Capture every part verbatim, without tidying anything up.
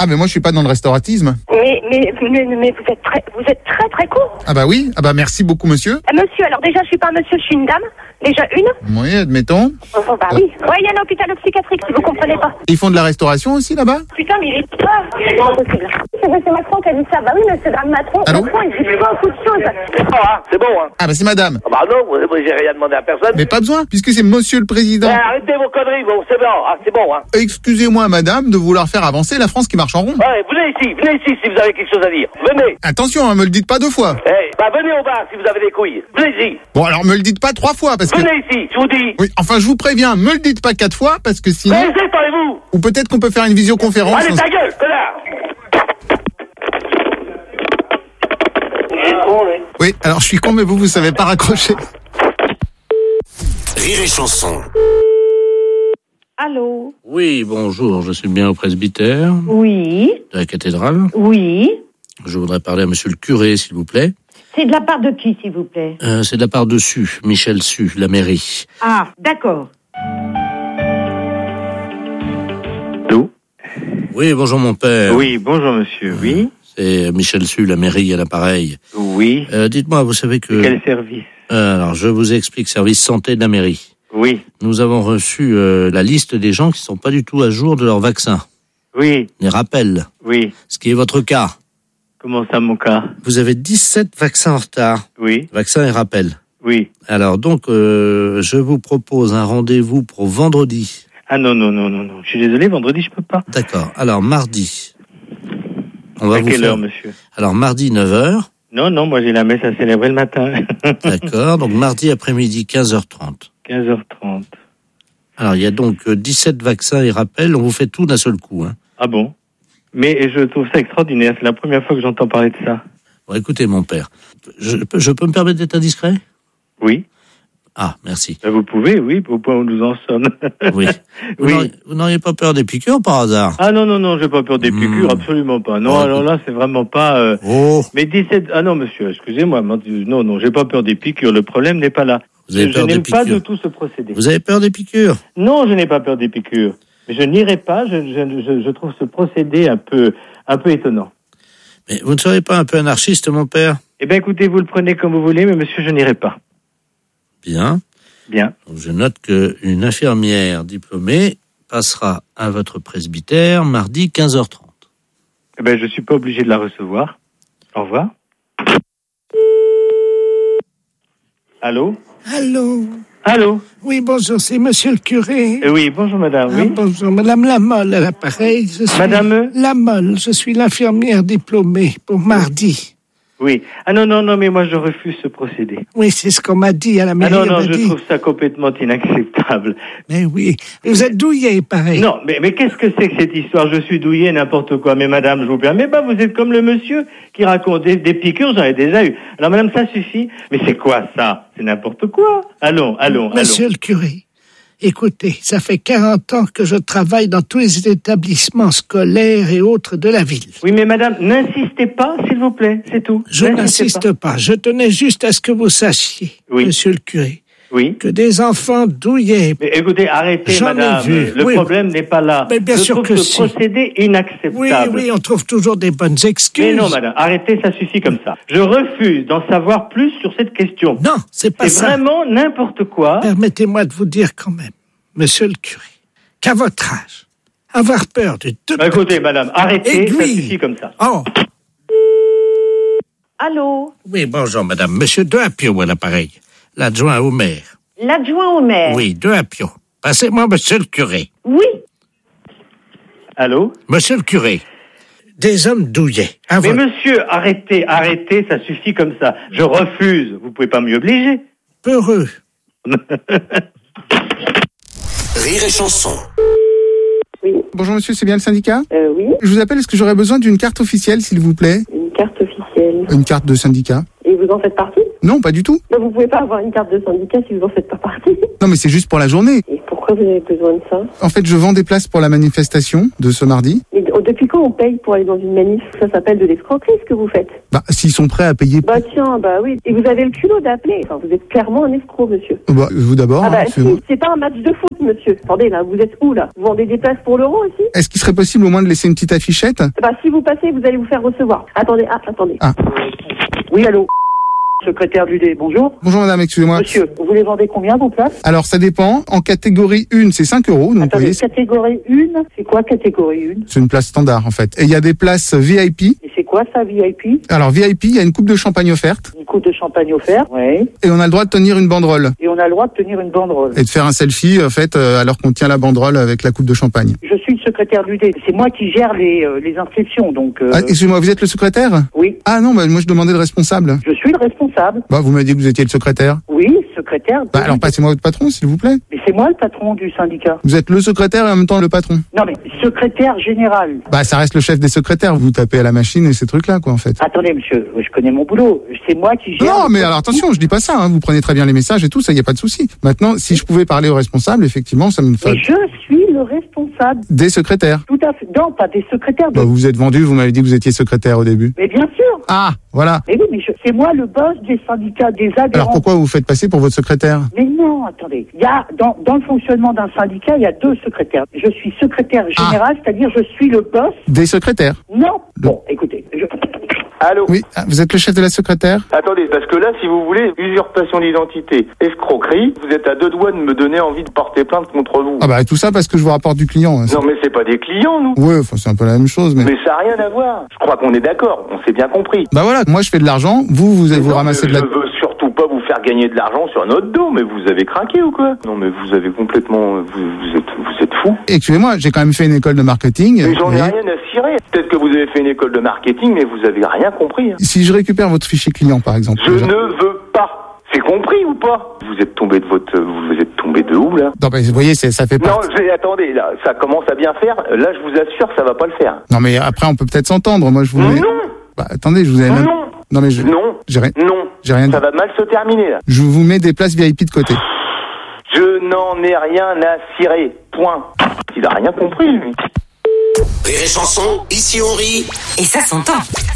Ah, mais moi, je suis pas dans le restauratisme. Mais, mais, mais, mais vous êtes très, vous êtes très, très con. Ah bah oui. Ah bah merci beaucoup, monsieur. Euh, monsieur, alors déjà, je suis pas un monsieur, je suis une dame. Déjà une. Oui, admettons. Oh, bah oui. Ouais, il y a un hôpital psychiatrique, si vous comprenez pas. Ils font de la restauration aussi, là-bas? Putain, mais il est pas. C'est impossible. C'est monsieur Macron qui a dit ça. Bah oui, monsieur Macron. Allô? Macron, il dit beaucoup de choses. C'est bon, hein, c'est bon, hein. Ah bah c'est madame. Ah bah non, vous- vous- j'ai rien demandé à personne. Mais pas besoin, puisque c'est monsieur le président. Eh, arrêtez vos conneries, bon, c'est bon, ah, c'est bon, hein. Excusez-moi, madame, de vouloir faire avancer la France qui marche en rond. Ouais, venez ici, venez ici si vous avez quelque chose à dire. Venez. Attention, hein, me le dites pas deux fois. Eh, bah venez au bar si vous avez des couilles. Venez ici. Bon, alors me le dites pas trois fois, parce que... Venez ici, je vous dis. Oui, enfin, je vous préviens, me le dites pas quatre fois, parce que sinon... Venez, parlez-vous. Ou peut-être qu'on peut faire une visioconférence. Allez, ta gueule, connard. Oui, alors je suis con, mais vous, vous savez pas raccrocher. Rire et chanson. Allô? Oui, bonjour, je suis bien au presbytère Oui, de la cathédrale. oui. Je voudrais parler à monsieur le curé, s'il vous plaît. C'est de la part de qui, s'il vous plaît? Euh, c'est de la part de Su, Michel Su, la mairie. Ah, d'accord. Allô? Oui, bonjour mon père. Oui, bonjour monsieur, oui. C'est Michel Su, la mairie à l'appareil. Oui. Euh, dites-moi, vous savez que... Quel service? Euh, alors, je vous explique, service santé de la mairie. Oui. Nous avons reçu euh, la liste des gens qui sont pas du tout à jour de leur vaccin. Oui. Les rappels. Oui. Ce qui est votre cas. Comment ça, mon cas? Vous avez dix-sept vaccins en retard. Oui. Vaccins et rappels. Oui. Alors donc, euh, je vous propose un rendez-vous pour vendredi. Ah non, non, non, non, non. Je suis désolé, vendredi, je peux pas. D'accord. Alors, mardi. On va À vous quelle faire... heure, monsieur? Alors, mardi, neuf heures. Non, non, moi j'ai la messe à célébrer le matin. D'accord. Donc, mardi après-midi, quinze heures trente. quinze heures trente. Alors, il y a donc euh, dix-sept vaccins et rappels. On vous fait tout d'un seul coup. Hein. Ah bon? Mais je trouve ça extraordinaire. C'est la première fois que j'entends parler de ça. Bon, écoutez, mon père. Je, peux- je peux me permettre d'être indiscret? Oui. Ah, merci. Ben, vous pouvez, oui, au point où nous en sommes. Oui. Vous Oui. n'auriez- vous n'auriez pas peur des piqûres, par hasard? Ah non, non, non, j'ai pas peur des Hmm. piqûres, absolument pas. Non, Oh, alors là, c'est vraiment pas... euh, Oh, Mais dix-sept... Ah non, monsieur, excusez-moi. Non, non, j'ai pas peur des piqûres. Le problème n'est pas là. vous avez Je, je peur des n'aime pas piqûres? du tout ce procédé. Vous avez peur des piqûres? Non, je n'ai pas peur des piqûres. Mais je n'irai pas. Je, je, je, je trouve ce procédé un peu, un peu étonnant. Mais vous ne serez pas un peu anarchiste, mon père? Eh bien, écoutez, vous le prenez comme vous voulez, mais monsieur, je n'irai pas. Bien. Bien. Donc, je note qu'une infirmière diplômée passera à votre presbytère mardi quinze heures trente. Eh bien, je suis pas obligé de la recevoir. Au revoir. Allô? Allô? Allô? Oui, bonjour, c'est monsieur le curé. Eh oui, bonjour madame, Ah, oui. bonjour, madame Lamolle à l'appareil. Je suis Madame? Lamolle, je suis l'infirmière diplômée pour mardi. Oui. Ah non, non, non, mais moi je refuse ce procédé. Oui, c'est ce qu'on m'a dit à la Ah mairie. non, on non, m'a je dit. trouve ça complètement inacceptable. Mais oui, vous êtes douillé, pareil. Non, mais, mais qu'est-ce que c'est que cette histoire? Je suis douillé, n'importe quoi. Mais madame, je vous permets pas, vous êtes comme le monsieur qui raconte des, des piqûres, j'en ai déjà eu. Alors madame, ça suffit. Mais c'est quoi ça? C'est n'importe quoi. Allons, allons, Monsieur allons. le curé, écoutez, ça fait quarante ans que je travaille dans tous les établissements scolaires et autres de la ville. Oui, mais madame, n'insistez pas, s'il vous plaît, c'est tout. Je N'insistez n'insiste pas. Je tenais juste à ce que vous sachiez, Oui. monsieur le curé, Oui. que des enfants douillés. Mais écoutez, arrêtez, J'en ai madame. vu, Le oui. problème n'est pas là. Mais bien je sûr trouve que ce si. procédé inacceptable. Oui, oui, on trouve toujours des bonnes excuses. Mais non, madame, arrêtez, ça suffit comme ça. Je refuse d'en savoir plus sur cette question. Non, c'est pas C'est ça. vraiment n'importe quoi. Permettez-moi de vous dire quand même, monsieur le curé, qu'à votre âge, avoir peur de deux... Bah, écoutez, madame, arrêtez, ça Aiguille. suffit comme ça. Oh, Allô? Oui, bonjour, madame. Monsieur De Apio à l'appareil. L'adjoint au maire. L'adjoint au maire? Oui, De Apio. Passez-moi monsieur le curé. Oui. Allô? Monsieur le curé. des hommes douillés. À Mais votre- monsieur, arrêtez, arrêtez, ça suffit comme ça. Je refuse, vous pouvez pas m'y obliger. Peureux. Rire et chanson. Bonjour monsieur, c'est bien le syndicat? Euh, oui, Je vous appelle, est-ce que j'aurais besoin d'une carte officielle, s'il vous plaît? une carte officielle. Une carte de syndicat? Et vous en faites partie? Non, pas du tout. Ben, vous pouvez pas avoir une carte de syndicat si vous en faites pas partie. Non, mais c'est juste pour la journée. Et pourquoi Pourquoi vous avez besoin de ça? En fait, je vends des places pour la manifestation de ce mardi. Mais depuis quand on paye pour aller dans une manif? Ça s'appelle de l'escroquerie, ce que vous faites. Bah, s'ils sont prêts à payer... Bah tiens, bah oui. Et vous avez le culot d'appeler. Enfin, vous êtes clairement un escroc, monsieur. Bah, vous d'abord. Ah bah hein, si, c'est pas un match de foot, monsieur. Attendez, là, vous êtes où, là? Vous vendez des places pour l'euro aussi? Est-ce qu'il serait possible au moins de laisser une petite affichette? Bah si vous passez, vous allez vous faire recevoir. Attendez, ah, attendez. Ah. Oui, allô? Secrétaire du D, bonjour. Bonjour madame, excusez-moi. Monsieur, vous les vendez combien vos places? Alors ça dépend. En catégorie un, c'est cinq euros. Donc, Attendez, vous voyez, catégorie un, c'est quoi catégorie un? c'est une place standard en fait. Et il y a des places V I P. Et c'est quoi ça, V I P? Alors V I P, il y a une coupe de champagne offerte. Une coupe de champagne offerte, oui. Et on a le droit de tenir une banderole. Et on a le droit de tenir une banderole. Et de faire un selfie en fait euh, alors qu'on tient la banderole avec la coupe de champagne. Je suis le secrétaire du D. C'est moi qui gère les, euh, les inscriptions, donc... Euh... Ah, excusez-moi, vous êtes le secrétaire? Oui. Ah non, bah, moi je demandais le responsable. Je suis le responsable. Bah, vous m'avez dit que vous étiez le secrétaire. Oui, secrétaire. Bah, alors passez-moi votre patron, s'il vous plaît. Mais c'est moi le patron du syndicat. Vous êtes le secrétaire et en même temps le patron. Non mais, secrétaire général. Bah, ça reste le chef des secrétaires. Vous tapez à la machine et ces trucs-là, quoi, en fait. Attendez, monsieur, je connais mon boulot. C'est moi qui gère... Non, mais alors attention, je dis pas ça, hein. Vous prenez très bien les messages et tout, ça y a pas de souci. Maintenant, si je pouvais parler au responsable, effectivement, ça me fait... Mais je suis le responsable. Des secrétaires. Tout à fait. Non, pas des secrétaires. De... Bah, vous vous êtes vendu, vous m'avez dit que vous étiez secrétaire au début. Mais bien sûr. Ah, voilà. Mais oui, mais je... c'est moi le boss des syndicats, des adhérents. Alors pourquoi vous vous faites passer pour votre secrétaire? Mais non, attendez. Il y a, dans, dans le fonctionnement d'un syndicat, il y a deux secrétaires. Je suis secrétaire général, ah. c'est-à-dire je suis le boss. Des secrétaires? Non. Le... Bon, écoutez, je... Allô? Oui, ah, vous êtes le chef de la secrétaire? Attendez, parce que là, si vous voulez, usurpation d'identité, escroquerie, vous êtes à deux doigts de me donner envie de porter plainte contre vous. Ah bah tout ça parce que je vous rapporte du client. Hein, non mais c'est pas des clients, nous. Ouais, enfin c'est un peu la même chose, mais... Mais ça n'a rien à voir. Je crois qu'on est d'accord, on s'est bien compris. Bah voilà, moi je fais de l'argent, vous, vous, vous non, ramassez de la... Je veux surtout pas vous faire gagner de l'argent sur notre dos, mais vous avez craqué ou quoi? Non mais vous avez complètement... Vous, vous êtes vous êtes fou. Excusez-moi, j'ai quand même fait une école de marketing. Mais j'en ai et... rien à cirer. Peut-être que vous avez fait une école de marketing, mais vous avez rien compris. Hein. Si je récupère votre fichier client, par exemple... Je déjà... ne veux pas. C'est compris ou pas? Vous êtes tombé de votre... Vous êtes tombé de où, là? Non, mais vous voyez, c'est, ça fait pas... Non, j'ai, attendez, là, ça commence à bien faire. Là, je vous assure, ça va pas le faire. Non, mais après, on peut peut-être s'entendre. Moi, je vous... Non mets... Bah, attendez, je vous avais même... Non Non, mais je... Non J'ai rien... Non J'ai rien dit. Ça va mal se terminer, là. Je vous mets des places V I P de côté. Je n'en ai rien à cirer. Point. Il a rien compris, lui. Rire et chanson, ici on rit. Et ça s'entend.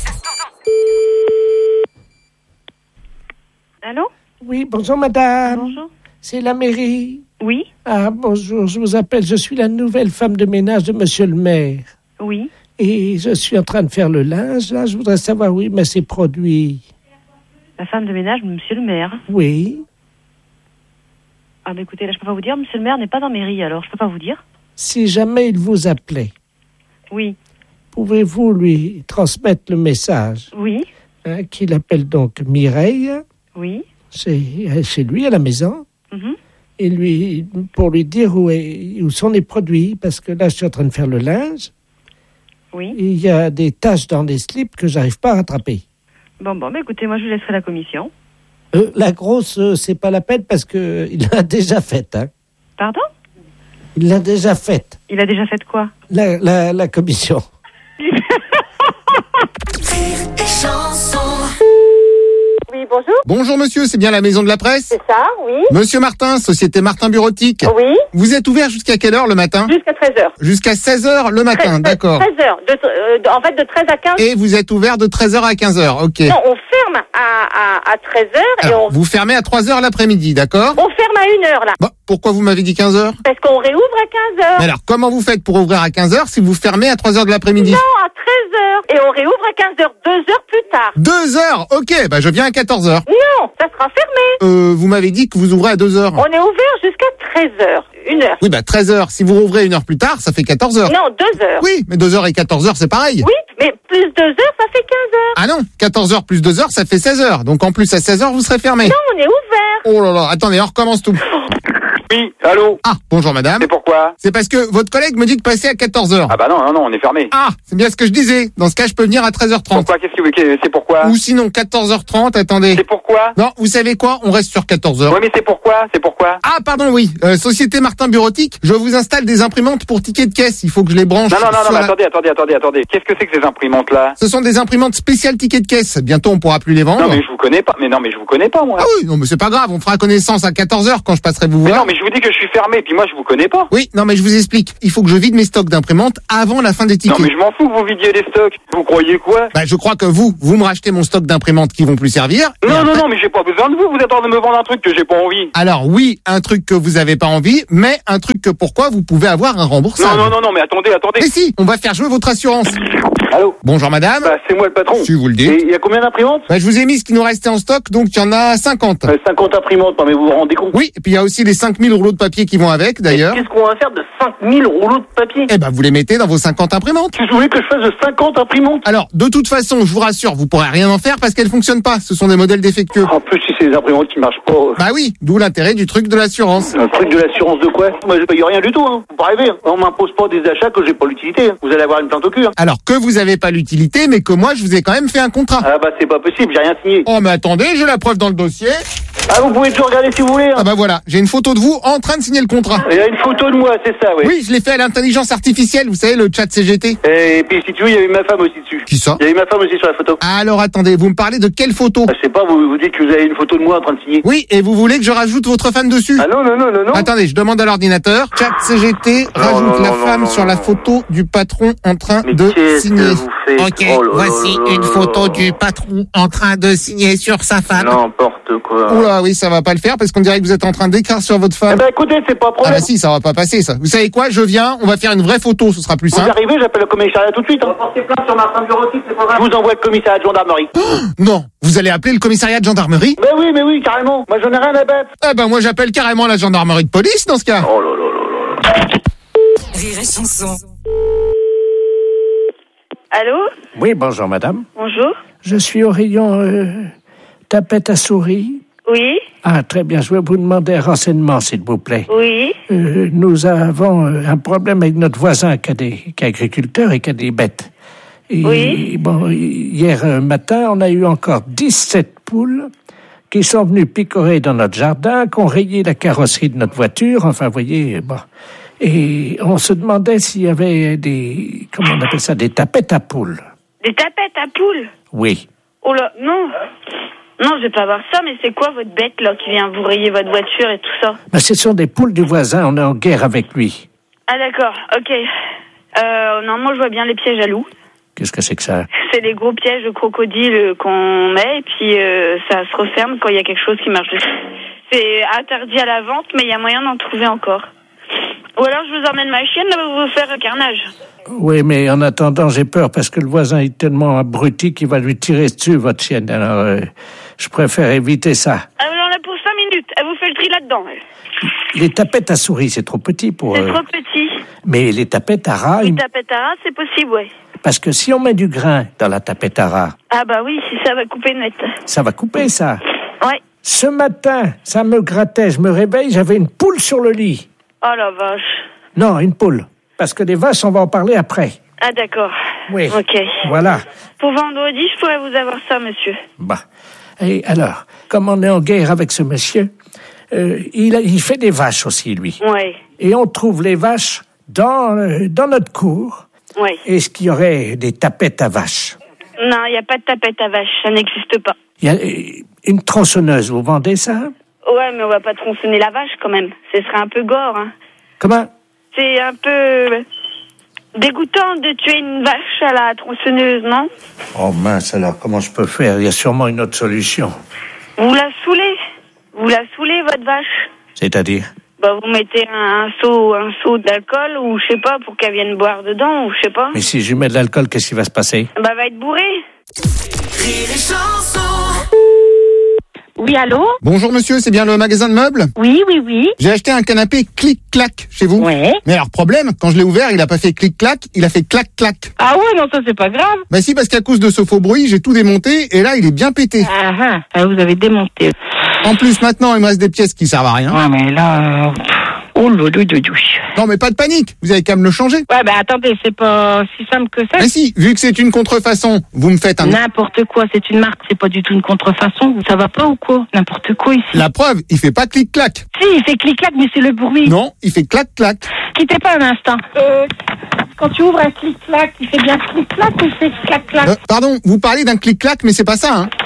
Allô? Oui, bonjour madame. Bonjour. C'est la mairie. Oui? Ah, bonjour, je vous appelle, je suis la nouvelle femme de ménage de monsieur le maire. Oui. Et je suis en train de faire le linge, là, je voudrais savoir où il met ses produits. La femme de ménage de monsieur le maire? Oui. Ah bah écoutez, là je peux pas vous dire, monsieur le maire n'est pas dans mairie, alors je peux pas vous dire. Si jamais il vous appelait, oui. Pouvez-vous lui transmettre le message? Oui. Hein, qu'il appelle donc Mireille. Oui. C'est chez lui à la maison. Mm-hmm. Et lui, pour lui dire où, est, où sont les produits, parce que là je suis en train de faire le linge. Oui. Et il y a des taches dans les slips que j'arrive pas à rattraper. Bon, bon, bah écoutez, moi je laisserai la commission. Euh, la grosse, euh, c'est pas la peine parce que il l'a déjà faite. Hein. Pardon? Il l'a déjà faite. Il a déjà fait quoi? La, la, la commission. Oui, bonjour. Bonjour monsieur, c'est bien la maison de la presse? C'est ça, oui. Monsieur Martin, société Martin Bureautique. Oui. Vous êtes ouvert jusqu'à quelle heure le matin? Jusqu'à treize heures. Jusqu'à seize heures le matin, treize, d'accord. treize heures. De, euh, de, en fait, de treize à quinze. Et vous êtes ouvert de treize heures à quinze heures, ok. Non, on ferme à, à, à treize heures et Alors, on... vous fermez à trois heures l'après-midi, d'accord? On ferme à une heure, là. Bon, pourquoi vous m'avez dit quinze heures? Parce qu'on réouvre à quinze heures. Mais alors, comment vous faites pour ouvrir à quinze heures si vous fermez à trois heures de l'après-midi? Non, à treize heures. Et on réouvre à quinze heures, deux heures plus tard. deux heures, ok, bah je viens à quatorze heures. Non, ça sera fermé. Euh, vous m'avez dit que vous ouvrez à deux heures. On est ouvert jusqu'à treize heures. Une heure. Oui, bah treize heures. Si vous rouvrez une heure plus tard, ça fait quatorze heures. Non, deux heures. Oui, mais deux heures et quatorze heures, c'est pareil. Oui, mais plus deux heures, ça fait quinze heures. Ah non, quatorze heures plus deux heures, ça fait seize heures. Donc en plus, à seize heures, vous serez fermé. Non, on est ouvert. Oh là là, attendez, on recommence tout. Oui, allô? Ah, bonjour madame. C'est pourquoi? C'est parce que votre collègue me dit de passer à quatorze heures. Ah bah non, non, non, on est fermé. Ah, c'est bien ce que je disais. Dans ce cas, je peux venir à treize heures trente. Pourquoi? Qu'est-ce que vous... C'est pourquoi? Ou sinon, quatorze heures trente, attendez. C'est pourquoi? Non, vous savez quoi? On reste sur quatorze heures. Oui, mais c'est pourquoi? C'est pourquoi? Ah, pardon, oui. Euh, Société Martin Bureautique, je vous installe des imprimantes pour tickets de caisse. Il faut que je les branche. Non, non, non, non, sur mais la- attendez, attendez, attendez, attendez. Qu'est-ce que c'est que ces imprimantes-là? Ce sont des imprimantes spéciales tickets de caisse. Bientôt, on pourra plus les vendre. Non, mais je vous connais pas. Mais non, mais je vous connais pas, moi. Ah oui, non, mais c'est pas grave. On fera connaissance à quatorze heures quand je passerai vous Mais voir. non, mais mais je vous dis que je suis fermé, puis moi je vous connais pas. Oui, non mais je vous explique. Il faut que je vide mes stocks d'imprimantes avant la fin des tickets. Non mais je m'en fous que vous vidiez les stocks. Vous croyez quoi? Bah je crois que vous, vous me rachetez mon stock d'imprimantes qui vont plus servir. Non, après... non, non, mais j'ai pas besoin de vous. Vous êtes en train de me vendre un truc que j'ai pas envie. Alors oui, un truc que vous avez pas envie, mais un truc que pourquoi vous pouvez avoir un remboursable. Non, non, non, non, mais attendez, attendez. Mais si, on va faire jouer votre assurance. Allô? Bonjour madame. Bah c'est moi le patron. Si vous le dites. Et il y a combien d'imprimantes? Bah je vous ai mis ce qui nous restait en stock, donc il y en a cinquante. euh, cinquante imprimantes, non mais vous vous rendez compte? Oui, et puis il y a aussi les cinq mille rouleaux de papier qui vont avec d'ailleurs. Qu'est-ce qu'on va faire de cinq mille rouleaux de papier? Eh ben vous les mettez dans vos cinquante imprimantes. Qu'est-ce que vous voulez que je fasse de cinquante imprimantes? Alors, de toute façon, je vous rassure, vous pourrez rien en faire parce qu'elles fonctionnent pas. Ce sont des modèles défectueux. En plus, si c'est des imprimantes qui marchent pas. euh, Bah oui, d'où l'intérêt du truc de l'assurance. Un truc de l'assurance de quoi? Moi, je paye rien du tout, hein. Faut pas rêver. On m'impose pas des achats que j'ai pas l'utilité. Vous allez avoir une plainte au cul, hein. Alors que vous avez pas l'utilité, mais que moi, je vous ai quand même fait un contrat. Ah bah, c'est pas possible, j'ai rien signé. Oh mais attendez, j'ai la preuve dans le dossier. Ah, vous pouvez toujours regarder si vous voulez, hein. Ah bah voilà, j'ai une photo de vous en train de signer le contrat. Il y a une photo de moi, c'est ça, oui. Oui, je l'ai fait à l'intelligence artificielle, vous savez, le chat C G T. Et puis, si tu veux, il y avait ma femme aussi dessus. Qui ça? Il y avait ma femme aussi sur la photo. Alors attendez, vous me parlez de quelle photo? Ah, je sais pas, vous, vous dites que vous avez une photo de moi en train de signer. Oui, et vous voulez que je rajoute votre femme dessus? Ah non, non, non, non, non. Attendez, je demande à l'ordinateur. Chat C G T rajoute non, la non, femme non, sur non, la non. photo du patron en train Mais de qu'est-ce signer. que vous faites? Ok, Oh là voici là là une là photo là. du patron en train de signer sur sa femme. N'importe quoi. Oula, oui, ça va pas le faire parce qu'on dirait que vous êtes en train d'écrire sur votre Eh femme. ben, écoutez, c'est pas un Ah problème. bah si, ça va pas passer ça. Vous savez quoi? Je viens, on va faire une vraie photo, ce sera plus Vous simple. arrivez, j'appelle le commissariat tout de suite. On va porter plainte sur ma femme bureautique, c'est pas grave. Je vous envoie le commissariat de gendarmerie. Non, vous allez appeler le commissariat de gendarmerie? Ben oui, mais oui, carrément. Moi, j'en ai rien à battre. Eh ben moi j'appelle carrément la gendarmerie de police dans ce cas. Oh là là là là. Rire et chanson. Allô? Oui, bonjour madame. Bonjour. Je suis au rayon euh, tapette à souris. Oui? Ah, très bien. Je vais vous demander un renseignement, s'il vous plaît. Oui? Euh, nous avons euh, un problème avec notre voisin qui, a des, qui est agriculteur et qui a des bêtes. Et, Oui. Bon, hier euh, matin, on a eu encore dix-sept poules qui sont venues picorer dans notre jardin, qui ont rayé la carrosserie de notre voiture. Enfin, vous voyez, bon. Et on se demandait s'il y avait des... Comment on appelle ça? Des tapettes à poules. Des tapettes à poules? Oui. Oh là, non. Non, je vais pas voir ça, mais c'est quoi votre bête, là, qui vient vous rayer votre voiture et tout ça? Ben, ce sont des poules du voisin. On est en guerre avec lui. Ah, d'accord, ok. Euh, non, moi, je vois bien les pièges à loups. Qu'est-ce que c'est que ça? C'est les gros pièges de crocodile qu'on met, et puis euh, ça se referme quand il y a quelque chose qui marche dessus. C'est interdit à la vente, mais il y a moyen d'en trouver encore. Ou alors, je vous emmène ma chienne, là, vous vous faire un carnage. Oui, mais en attendant, j'ai peur parce que le voisin est tellement abruti qu'il va lui tirer dessus, votre chienne. Alors, euh, je préfère éviter ça. Ah, on en a pour cinq minutes. Elle vous fait le tri là-dedans. Les tapettes à souris, c'est trop petit pour... C'est euh, trop petit. Mais les tapettes à rat, Les ils- tapettes à rat, c'est possible, ouais. parce que si on met du grain dans la tapette à rat, Ah bah oui, si ça va couper net. ça va couper, ça. Ouais. Ce matin, ça me grattait, je me réveille, j'avais une poule sur le lit. Oh la vache. Non, une poule. Parce que les vaches, on va en parler après. Ah d'accord. Oui. Ok. Voilà. Pour vendredi, je pourrais vous avoir ça, monsieur. Bah. Et alors, comme on est en guerre avec ce monsieur, euh, il, a- il fait des vaches aussi, lui. Ouais. Et on trouve les vaches dans, euh, dans notre cour. Ouais. Est-ce qu'il y aurait des tapettes à vaches? Non, il n'y a pas de tapette à vache, ça n'existe pas. Il y a euh, une tronçonneuse, vous vendez ça? Ouais, mais on va pas tronçonner la vache quand même. Ce serait un peu gore, hein. Comment? C'est un peu dégoûtant de tuer une vache à la tronçonneuse, non? Oh mince, alors comment je peux faire? Il y a sûrement une autre solution. Vous la saoulez. Vous la saoulez, votre vache. C'est-à-dire? Bah, vous mettez un, un seau, un seau d'alcool, ou je sais pas, pour qu'elle vienne boire dedans, ou je sais pas. Mais si je lui mets de l'alcool, qu'est-ce qui va se passer? Bah, elle va être bourrée. Rire et chanson. Oui, allô? Bonjour monsieur, c'est bien le magasin de meubles? Oui, oui, oui. J'ai acheté un canapé clic-clac chez vous. Ouais. Mais alors problème, quand je l'ai ouvert, il a pas fait clic-clac, il a fait clac-clac. Ah ouais, non, ça c'est pas grave. Bah si, parce qu'à cause de ce faux bruit, j'ai tout démonté et là il est bien pété. Ah ah, ah, vous avez démonté. En plus maintenant il me reste des pièces qui servent à rien. Ouais, mais là... euh, Oh là là là là. Non mais pas de panique, vous avez qu'à me le changer. Ouais, bah attendez, c'est pas si simple que ça. Mais si, vu que c'est une contrefaçon, vous me faites un... N'importe quoi, c'est une marque, c'est pas du tout une contrefaçon. Ça va pas ou quoi? N'importe quoi ici. La preuve, il fait pas clic-clac. Si, il fait clic-clac, mais c'est le bruit. Non, il fait clac-clac. Quittez pas un instant. Euh, quand tu ouvres un clic-clac, il fait bien clic-clac ou il fait clac-clac? Euh, pardon, vous parlez d'un clic-clac, mais c'est pas ça, hein.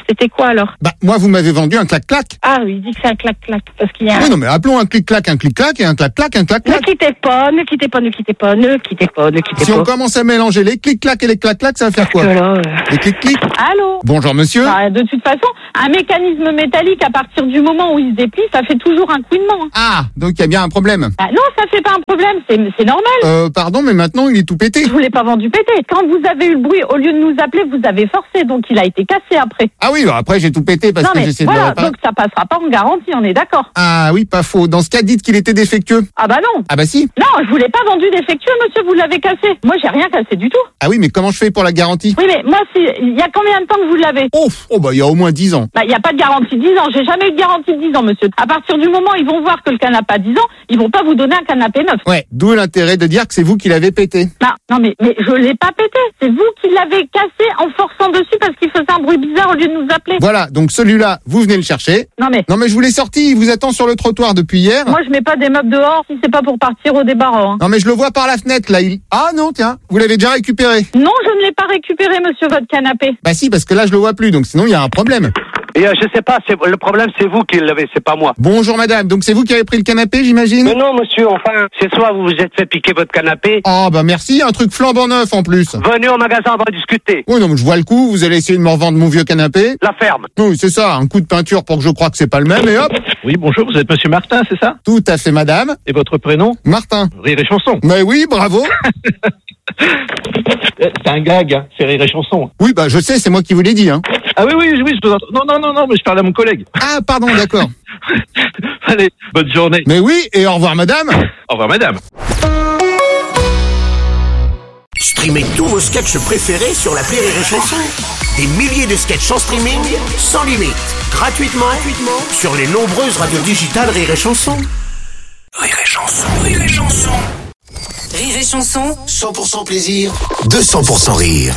C'était quoi alors? Bah, moi, vous m'avez vendu un clac-clac. Ah oui, il dit que c'est un clac-clac. Parce qu'il y a un... Oui, non, mais appelons un clic-clac un clic-clac et un clac-clac un Ne clac-clac. quittez pas, ne quittez pas, ne quittez pas, ne quittez pas, ne quittez Si pas. on commence à mélanger les clic-clac et les clac-clac, ça va faire quoi? Voilà, euh. Les clic-clic. Allô? Bonjour, monsieur. Bah, de toute façon, un mécanisme métallique, à partir du moment où il se déplie, ça fait toujours un couinement. Ah, donc il y a bien un problème. Ah, non, ça fait pas un problème, c'est, c'est normal. Euh, pardon, mais maintenant, il est tout pété. Je vous l'ai pas vendu pété. Quand vous avez eu le bruit, au lieu de nous appeler, vous avez forcé, donc il a été cassé après. Ah oui, bah après, j'ai tout pété parce non, que mais j'essaie voilà, de le réparer. donc ça passera pas en garantie, on est d'accord. Ah oui, pas faux. Dans ce cas, dites qu'il était défectueux. Ah bah non. Ah bah si. Non, je vous l'ai pas vendu défectueux, monsieur, vous l'avez cassé. Moi, j'ai rien cassé du tout. Ah oui, mais comment je fais pour la garantie? Oui, mais moi, si, il y a combien de temps que vous l'avez? Oh, oh bah il y a au moins dix ans. Bah, il y a pas de garantie de dix ans. J'ai jamais eu de garantie de dix ans, monsieur. À partir du moment où ils vont voir que le canapé a dix ans, ils vont pas vous donner un canapé neuf. Ouais, d'où l'intérêt de dire que c'est vous qui l'avez pété. Non, non, mais, mais je l'ai pas pété. C'est vous qui l'avez cassé en forçant dessus parce qu'il faisait un bruit bizarre au lieu de nous appeler. Voilà, donc celui-là, vous venez le chercher. Non, mais. Non mais je vous l'ai sorti, il vous attend sur le trottoir depuis hier. Moi, je mets pas des meubles dehors si c'est pas pour partir au débarras. Hein. Non mais je le vois par la fenêtre là, il... Ah non, tiens, vous l'avez déjà récupéré. Non, je ne l'ai pas récupéré, monsieur, votre canapé. Bah si, parce que là je le vois plus, donc sinon il y a un problème. Et euh, je sais pas, c'est, le problème c'est vous qui l'avez, c'est pas moi. Bonjour madame, donc c'est vous qui avez pris le canapé, j'imagine? Mais non monsieur, enfin, c'est soit vous vous êtes fait piquer votre canapé. Ah bah merci, un truc flambant neuf en plus. Venez au magasin, on va discuter. Oui non mais je vois le coup, vous allez essayer de me revendre mon vieux canapé. La ferme. Oui c'est ça, un coup de peinture pour que je croie que c'est pas le même et hop. Oui bonjour, vous êtes monsieur Martin, c'est ça? Tout à fait madame. Et votre prénom? Martin. Rire et chanson. Mais oui, bravo. C'est un gag, hein. C'est Rire et chanson. Oui bah je sais, c'est moi qui vous l'ai dit hein. Ah oui, oui, oui, je vous entends. Non, non, non, non, mais je parle à mon collègue. Ah, pardon, d'accord. Allez, bonne journée. Mais oui, et au revoir, madame. Au revoir, madame. Streamez tous vos sketchs préférés sur l'appli Rire et Chanson. Des milliers de sketchs en streaming, sans limite, gratuitement, gratuitement sur les nombreuses radios digitales Rire et Chanson. Rire et Chanson, Rire et Chanson. Rire et Chanson. cent pour cent plaisir, deux cents pour cent rire.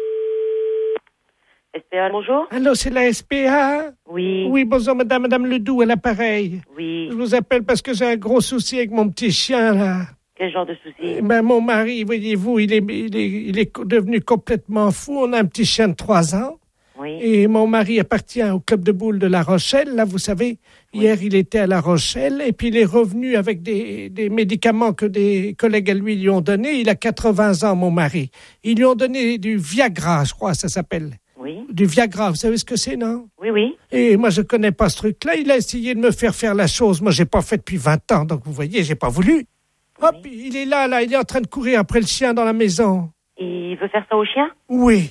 S P A, bonjour. Allô, c'est la S P A? Oui. Oui, bonjour, madame, madame Ledoux, à l'appareil. Oui. Je vous appelle parce que j'ai un gros souci avec mon petit chien, là. Quel genre de souci? Eh ben, mon mari, voyez-vous, il est, il est, il est devenu complètement fou. On a un petit chien de trois ans. Oui. Et mon mari appartient au club de boules de La Rochelle. Là, vous savez, oui. Hier, il était à La Rochelle et puis il est revenu avec des, des médicaments que des collègues à lui lui ont donnés. Il a quatre-vingts ans, mon mari. Ils lui ont donné du Viagra, je crois, ça s'appelle. Oui. Du Viagra, vous savez ce que c'est, non? Oui, oui. Et moi, je connais pas ce truc-là. Il a essayé de me faire faire la chose. Moi, j'ai pas fait depuis vingt ans, donc vous voyez, j'ai pas voulu. Hop, oui. Il est là, là, il est en train de courir après le chien dans la maison. Il veut faire ça au chien? Oui.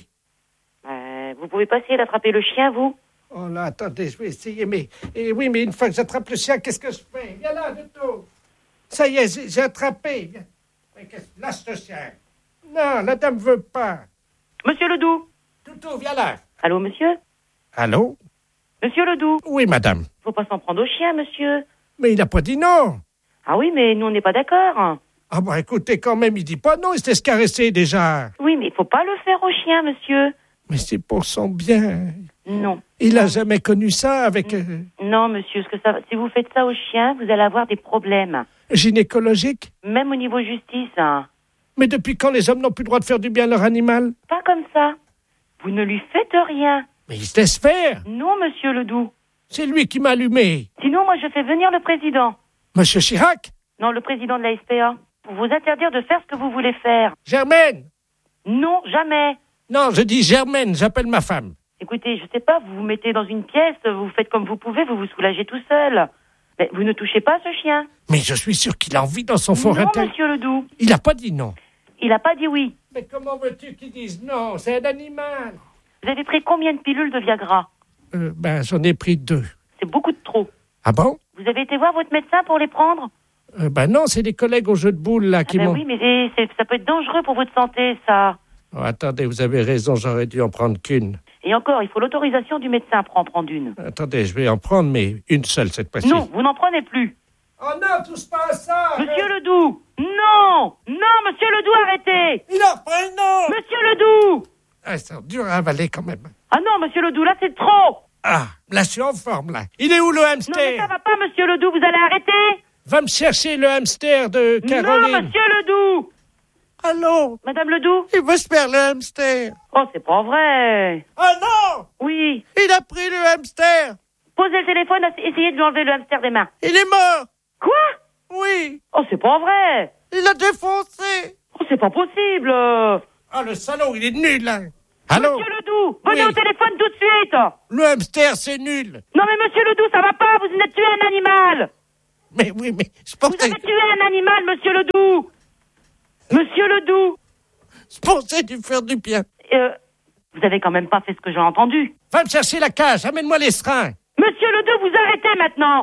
Euh, vous pouvez pas essayer d'attraper le chien, vous? Oh là, attendez, je vais essayer, mais... Et oui, mais une fois que j'attrape le chien, qu'est-ce que je fais? Viens là, Duto. Ça y est, j'ai, j'ai attrapé. Viens. Mais qu'est-ce... Lâche ce chien. Non, la dame veut pas. Monsieur Ledoux. Duto, viens là. Allô, monsieur? Allô? Monsieur Ledoux. Oui, madame. Faut pas s'en prendre au chien, monsieur. Mais il a pas dit non. Ah oui, mais nous, on n'est pas d'accord. Ah bah écoutez, quand même, il dit pas non, il se laisse caresser déjà. Oui, mais il faut pas le faire au chien, monsieur. Mais c'est pour son bien. Non. Il non. a jamais connu ça avec... Euh... Non, monsieur, ce que ça... si vous faites ça au chien, vous allez avoir des problèmes. Gynécologiques? Même au niveau justice. Hein. Mais depuis quand les hommes n'ont plus le droit de faire du bien à leur animal? Pas comme ça. Vous ne lui faites rien. Mais il se laisse faire. Non, monsieur Ledoux. C'est lui qui m'a allumé. Sinon, moi, je fais venir le président. Monsieur Chirac? Non, le président de la S P A. Pour vous interdire de faire ce que vous voulez faire. Germaine? Non, jamais. Non, je dis Germaine, j'appelle ma femme. Écoutez, je sais pas, vous vous mettez dans une pièce, vous faites comme vous pouvez, vous vous soulagez tout seul. Mais vous ne touchez pas ce chien. Mais je suis sûr qu'il a envie dans son fort intérieur. intérieur. Non, monsieur Ledoux. Il a pas dit non. Il a pas dit oui. Mais comment veux-tu qu'ils disent non? C'est un animal. Vous avez pris combien de pilules de Viagra? Euh, ben, j'en ai pris deux. C'est beaucoup de trop. Ah bon? Vous avez été voir votre médecin pour les prendre? euh, Ben non, c'est des collègues au jeu de boules, là, qui ah ben m'ont... oui, mais c'est, c'est, ça peut être dangereux pour votre santé, ça. Oh, attendez, vous avez raison, j'aurais dû en prendre qu'une. Et encore, il faut l'autorisation du médecin pour en prendre une. Attendez, je vais en prendre, mais une seule cette fois-ci. Non, vous n'en prenez plus. Oh non, touche pas à ça! Monsieur mais... Ledoux! Non! Non, monsieur Ledoux, arrêtez! Il en prend une, non! Monsieur Ledoux! Ah, c'est dur à avaler quand même. Ah non, monsieur Ledoux, là c'est trop! Ah, là je suis en forme, là. Il est où le hamster? Non, mais ça va pas, monsieur Ledoux, vous allez arrêter? Va me chercher le hamster de Caroline. Non, monsieur Ledoux! Allô? Madame Ledoux? Il veut se faire le hamster. Oh, c'est pas vrai. Oh non! Oui. Il a pris le hamster. Posez le téléphone, essayez de lui enlever le hamster des mains. Il est mort. Quoi? Oui. Oh, c'est pas vrai. Il a défoncé. Oh, c'est pas possible. Ah, le salaud, il est nul, là. Allô? Monsieur Ledoux, venez Oui. au téléphone tout de suite. Le hamster, c'est nul. Non, mais monsieur Ledoux, ça va pas, vous venez de tuer un animal. Mais oui, mais je Vous pensais... avez tué un animal, monsieur Ledoux. Monsieur Ledoux. Je pensais lui faire du bien. Euh, vous avez quand même pas fait ce que j'ai entendu. Va me chercher la cage, amène-moi les seringues. Monsieur Ledoux, vous arrêtez maintenant.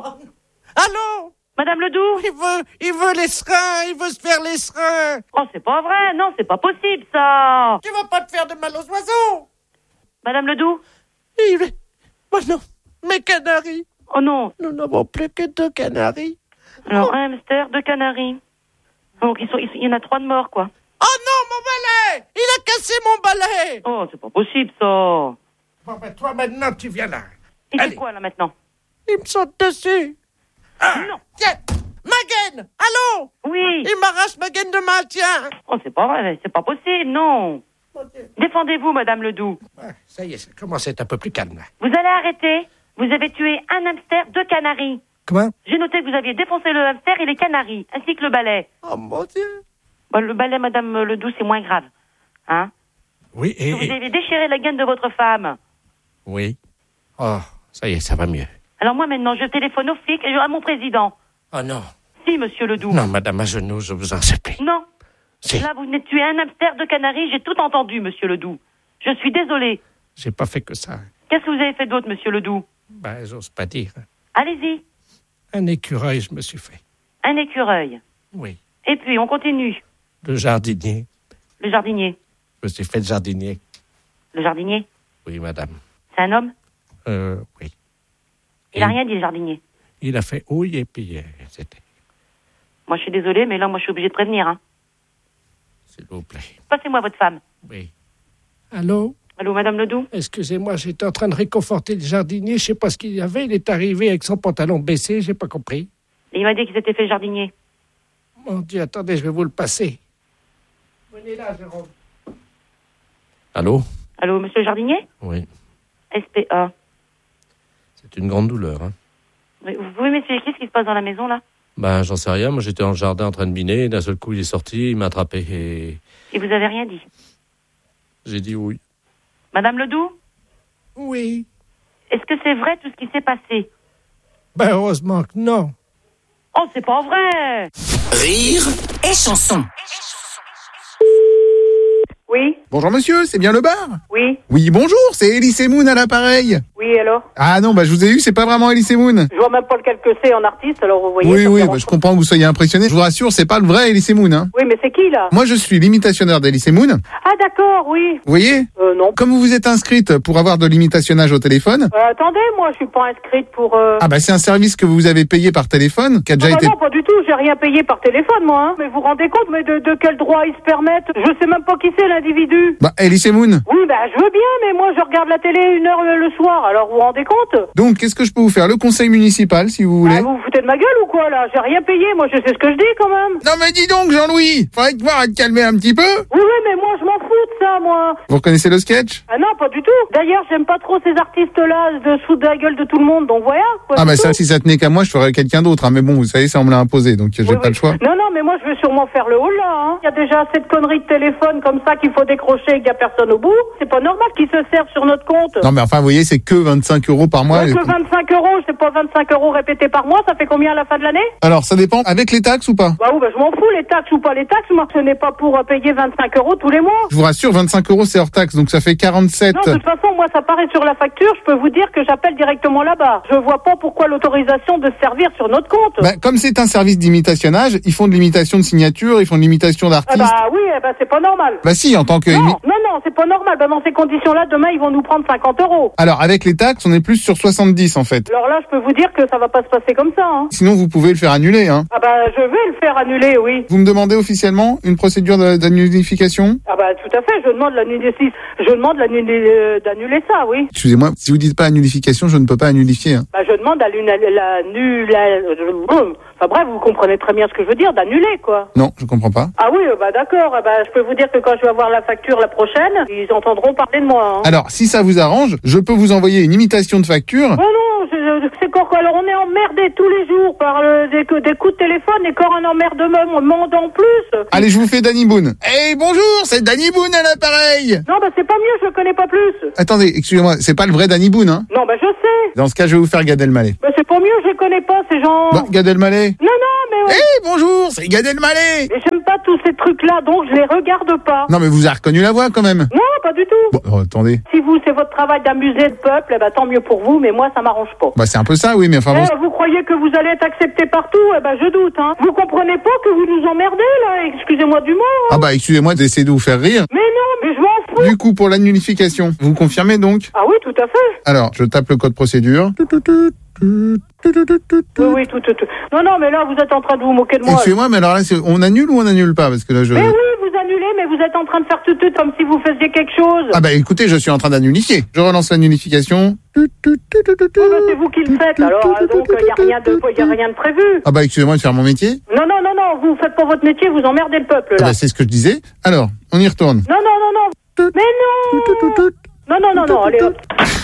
Allô? Madame Ledoux? Il veut, il veut les seringues, il veut se faire les seringues. Oh, c'est pas vrai, non, c'est pas possible, ça. Tu vas pas te faire de mal aux oiseaux. Madame Ledoux? Il... Oh non, mes canaris. Oh non. Nous n'avons plus que deux canaris. Alors, un hamster, deux canaris. Donc, ils sont, ils sont- il y en a trois de morts, quoi. Oh non, mon balai! Il a cassé mon balai! Oh, c'est pas possible, ça. Bon, ben toi, maintenant, tu viens là. Il fait Allez. quoi, là, maintenant? Il me saute dessus. Ah, non. Tiens, ma gaine! Allô? Oui. Il m'arrache ma gaine de maintien. Oh, c'est pas vrai, c'est pas possible, non. Défendez-vous, Madame Ledoux. Ah, ça y est, ça commence à être un peu plus calme. Vous allez arrêter. Vous avez tué un hamster, deux canaris. Comment? J'ai noté que vous aviez défoncé le hamster et les canaris, ainsi que le balai. Oh mon Dieu. Bon, le balai, Madame Ledoux, c'est moins grave. Hein? Oui, et... Vous avez déchiré la gaine de votre femme. Oui. Oh, ça y est, ça va mieux. Alors moi, maintenant, je téléphone aux flics et je- à mon président. Oh non. Si, Monsieur Ledoux. Non, madame, à genoux, je vous en supplie. Non. Si. Là, vous venez de tuer un hamster, deux canaris, j'ai tout entendu, Monsieur Ledoux. Je suis désolé. J'ai pas fait que ça. Qu'est-ce que vous avez fait d'autre, Monsieur Ledoux? Ben, j'ose pas dire. Allez-y. Un écureuil, je me suis fait. Un écureuil. Oui. Et puis, on continue. Le jardinier. Le jardinier. Je me suis fait le jardinier. Le jardinier? Oui, madame. C'est un homme? Euh, oui. Il a rien dit, le jardinier. Il a fait oui et puis euh, c'était. Moi, je suis désolée, mais là, moi, je suis obligée de prévenir. Hein. S'il vous plaît. Passez-moi votre femme. Oui. Allô? Allô, Madame Ledoux? Excusez-moi, j'étais en train de réconforter le jardinier. Je sais pas ce qu'il y avait. Il est arrivé avec son pantalon baissé. J'ai pas compris. Et il m'a dit qu'il s'était fait jardinier. Mon Dieu, attendez, je vais vous le passer. Venez là, Jérôme. Allô? Allô, Monsieur le jardinier? Oui. S P A. C'est une grande douleur, hein. Mais vous pouvez m'expliquer ce qui se passe dans la maison, là? Ben, j'en sais rien. Moi, j'étais dans le jardin en train de miner. Et d'un seul coup, il est sorti. Il m'a attrapé et Et vous avez rien dit? j'ai dit oui. Madame Ledoux? Oui. Est-ce que c'est vrai tout ce qui s'est passé? Ben, heureusement que non. Oh, c'est pas vrai! Rire et chanson. Oui, Bonjour monsieur, c'est bien le bar? oui, Oui, bonjour, c'est Elise Moon à l'appareil. oui, alors? Ah non, bah je vous ai eu, c'est pas vraiment Elise Moon. Je vois même pas lequel que c'est en artiste, alors vous voyez. Oui, ça me oui, dérange bah, je pas. comprends que vous soyez impressionné. Je vous rassure, c'est pas le vrai Elise Moon, hein. Oui, mais c'est qui, là? Moi, je suis l'imitationneur d'Elise Moon. Vous Ah, d'accord, oui. voyez? Euh, non. Comme vous vous êtes inscrite pour avoir de l'imitationnage au téléphone, Euh, attendez, moi, je suis pas inscrite pour... Euh... ah bah c'est un service que vous avez payé par téléphone, qui a déjà Ah, bah été... non, pas du tout, j'ai rien payé par téléphone, moi, hein. Mais vous vous rendez compte, mais de, de quel droit ils se permettent? Je sais même pas qui c'est, l'individu. Bah, Elise Moon. Oui, bah, je veux bien, mais moi, je regarde la télé une heure le, le soir, alors vous vous rendez compte? Donc, qu'est-ce que je peux vous faire? Le conseil municipal, si vous voulez. Ah, vous vous foutez de ma gueule ou quoi, là? J'ai rien payé, moi, je sais ce que je dis, quand même. Non mais dis donc, Jean-Louis, faudrait te voir à te calmer un petit peu. Oui, oui, mais moi, je m'en fous de ça, moi. Vous reconnaissez le sketch? Ah non, pas du tout. D'ailleurs, j'aime pas trop ces artistes-là de se foutre de la gueule de tout le monde, donc voilà. Quoi, Ah bah c'est ça, tout. si ça tenait qu'à moi, je ferais quelqu'un d'autre. Hein. Mais bon, vous savez, ça on me l'a imposé, donc j'ai Oui, pas oui. le choix. Non, non, mais moi, je vais sûrement faire le haut là. Hein. Il y a déjà assez de conneries de téléphone comme ça qu'il faut décrocher et qu'il n'y a personne au bout. C'est pas normal qu'ils se servent sur notre compte. Non mais enfin, vous voyez, c'est que vingt-cinq euros par mois. Ouais, que vingt-cinq euros, c'est pas vingt-cinq euros répétés par mois, ça fait combien à la fin de l'année? Alors, ça dépend. Avec les taxes ou pas? Bah oui, bah je m'en fous, les taxes ou pas les taxes, moi, ce n'est pas pour euh, payer vingt-cinq euros tous les mois. Je vous rassure, vingt-cinq euros c'est hors taxe, donc ça fait quarante-sept. Non, de toute façon, moi, ça paraît sur la facture, je peux vous dire que j'appelle directement là-bas. Je vois pas pourquoi l'autorisation de se servir sur notre compte. Bah, comme c'est un service d'imitationnage, ils font de l'imitation de signature, ils font de l'imitation Ah d'artistes. bah oui, eh bah c'est pas normal. Bah si, en tant que... Non, imi- non, non, c'est pas normal. Bah dans ces conditions-là, demain, ils vont nous prendre cinquante euros. Alors, avec les taxes, on est plus sur soixante-dix en fait. Alors là, je peux vous dire que ça va pas se passer comme ça, hein. Sinon, vous pouvez le faire annuler, hein. Ah bah je vais le faire annuler, oui. Vous me demandez officiellement une procédure de- d'annullification? Ah bah tout à fait, je demande l'annuler, je demande l'annuler, d'annuler ça, oui. Excusez-moi, si vous dites pas annulification, je ne peux pas annulifier. Hein. Bah, je demande l'annulation. Enfin bref, vous comprenez très bien ce que je veux dire, d'annuler, quoi. Non, je comprends pas. Ah oui, bah d'accord. Bah, je peux vous dire que quand je vais avoir la facture la prochaine, ils entendront parler de moi. Hein. Alors, si ça vous arrange, je peux vous envoyer une imitation de facture. Oh non, je, je, c'est quoi, quoi. Alors, on est emmerdés tous les jours par le, des, des coups de téléphone et quand un emmerdement monde en plus. Allez, je vous fais Danny Boone. Hey, bonjour, c'est Danny Boone à l'appareil. Non, bah c'est pas mieux, je le connais pas plus. Attendez, excusez-moi, c'est pas le vrai Danny Boone, hein? Non, bah je sais. Dans ce cas, je vais vous faire Gad Elmaleh. Bah c'est pas mieux, je le connais pas, ces gens. Bah, Gad Elmaleh. Non, non, mais... Ouais. Hey, bonjour, c'est Gad Elmaleh. Mais j'aime pas tous ces trucs-là, donc je les regarde pas. Non, mais vous avez reconnu la voix, quand même. Non, pas du tout. Bon, oh, attendez. Si vous, c'est votre travail d'amuser le peuple, eh ben tant mieux pour vous, mais moi, ça m'arrange pas. Bah c'est un peu ça, oui, mais enfin bon... Eh, vous croyez que vous allez être accepté partout? Eh ben je doute, hein. Vous comprenez pas que vous nous emmerdez, là? Excusez-moi du mot. Hein. Ah bah excusez-moi d'essayer de vous faire rire. Mais non, mais je m'en fous. Du coup, pour l'annulification, vous confirmez donc? Ah oui, tout à fait. Alors, je tape le code procédure. Oui, oui, tout, tout, tout. Non, non, mais là, vous êtes en train de vous moquer de moi. Excusez-moi, mais alors là, c'est... on annule ou on annule pas? Parce que là, je... Mais oui, vous annulez, mais vous êtes en train de faire tout, tout comme si vous faisiez quelque chose. Ah bah écoutez, je suis en train d'annulifier. Je relance l'annulification. Oh, bah, c'est vous qui le faites, alors, donc, il n'y a rien de, y a rien de prévu. Ah bah excusez-moi de faire mon métier. Non, non, non, non, vous faites pas votre métier, vous emmerdez le peuple, là. Ah bah c'est ce que je disais. Alors, on y retourne. Non, non, non, non. Mais non. Non, non, non, non, allez, hop.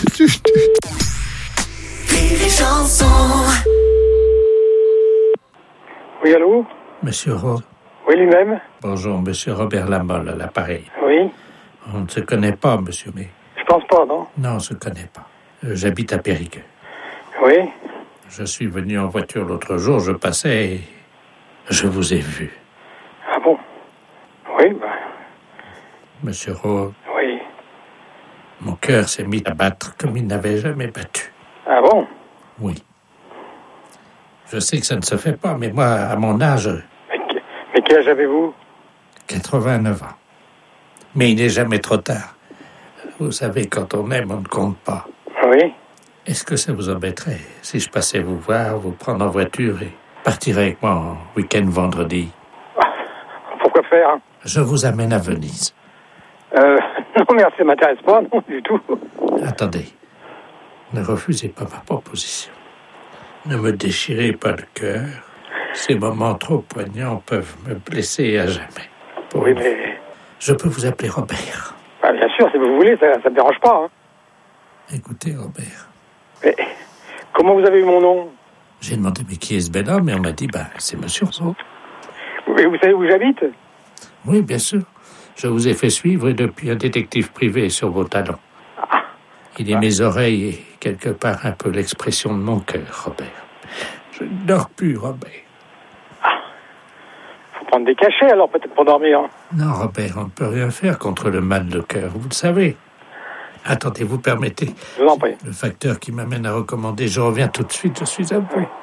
Oui, allô? Monsieur Rowe. Oui, lui-même. Bonjour, monsieur Robert Lamolle à l'appareil. Oui. On ne se connaît pas, monsieur, mais... Je pense pas, non? Non, on ne se connaît pas. Euh, J'habite à Périgueux. Oui. Je suis venu en voiture l'autre jour, je passais et je vous ai vu. Ah bon? Oui, ben... Monsieur Rowe. Oui. Mon cœur s'est mis à battre comme il n'avait jamais battu. Ah bon? Oui. Je sais que ça ne se fait pas, mais moi, à mon âge... Mais, que, mais quel âge avez-vous? quatre-vingt-neuf ans. Mais il n'est jamais trop tard. Vous savez, quand on aime, on ne compte pas. Oui. Est-ce que ça vous embêterait si je passais vous voir, vous prendre en voiture et partir avec moi en week-end vendredi? Ah, pourquoi faire? Je vous amène à Venise. Euh, non, merci, ça m'intéresse pas, non, du tout. Attendez. Ne refusez pas ma proposition. Ne me déchirez pas le cœur. Ces moments trop poignants peuvent me blesser à jamais. Pour oui, mais... Je peux vous appeler Robert. Ah, bien sûr, si vous voulez, ça ne me dérange pas. Hein. Écoutez, Robert. Mais comment vous avez eu mon nom? J'ai demandé, mais qui est ce bel homme? Et on m'a dit, bah, c'est monsieur Rowe. Oui, vous savez où j'habite? Oui, bien sûr. Je vous ai fait suivre depuis un détective privé sur vos talons. Ah. Il est ah. mes oreilles et quelque part un peu l'expression de mon cœur, Robert. Je ne dors plus, Robert. Ah. Faut prendre des cachets alors peut-être pour dormir. Non, Robert, on ne peut rien faire contre le mal de cœur, vous le savez. Attendez, vous permettez. Je vous en prie. Le facteur qui m'amène à recommander, je reviens tout de suite, je suis à vous. Oui.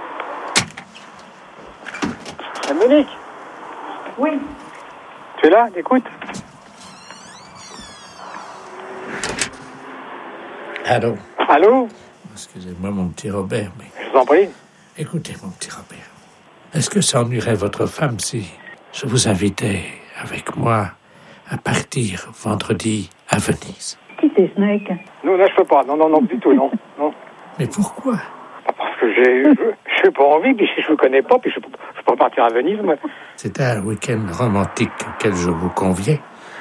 Monique? Oui. Tu es là? Écoute. Allô? Allô? Excusez-moi, mon petit Robert, mais... Je vous en prie. Écoutez, mon petit Robert. Est-ce que ça ennuierait votre femme si je vous invitais avec moi à partir vendredi à Venise? Qui c'est, Snake? Non, là, je peux pas. Non, non, non, du tout, non. non. Mais pourquoi? Parce que j'ai, je n'ai pas envie, puis je ne connais pas, puis je ne peux pas partir à Venise, moi. C'est un week-end romantique auquel je vous conviens.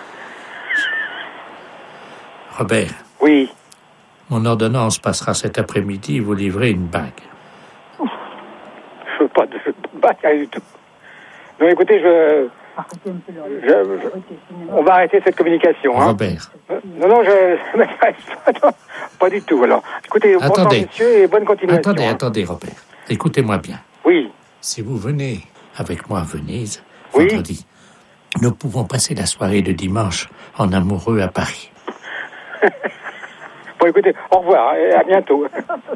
Robert. Oui. Mon ordonnance passera cet après-midi, vous livrez une bague. Je veux pas de bague, rien du tout. Non, écoutez, je... je, je on va arrêter cette communication. Hein. Robert. Non, non, je... non, pas du tout, alors. Écoutez, bonsoir, monsieur, et bonne continuation. Attendez, hein. attendez, Robert. Écoutez-moi bien. Oui. Si vous venez avec moi à Venise, oui. vendredi, nous pouvons passer la soirée de dimanche en amoureux à Paris. Bon, écoutez, au revoir et à bientôt.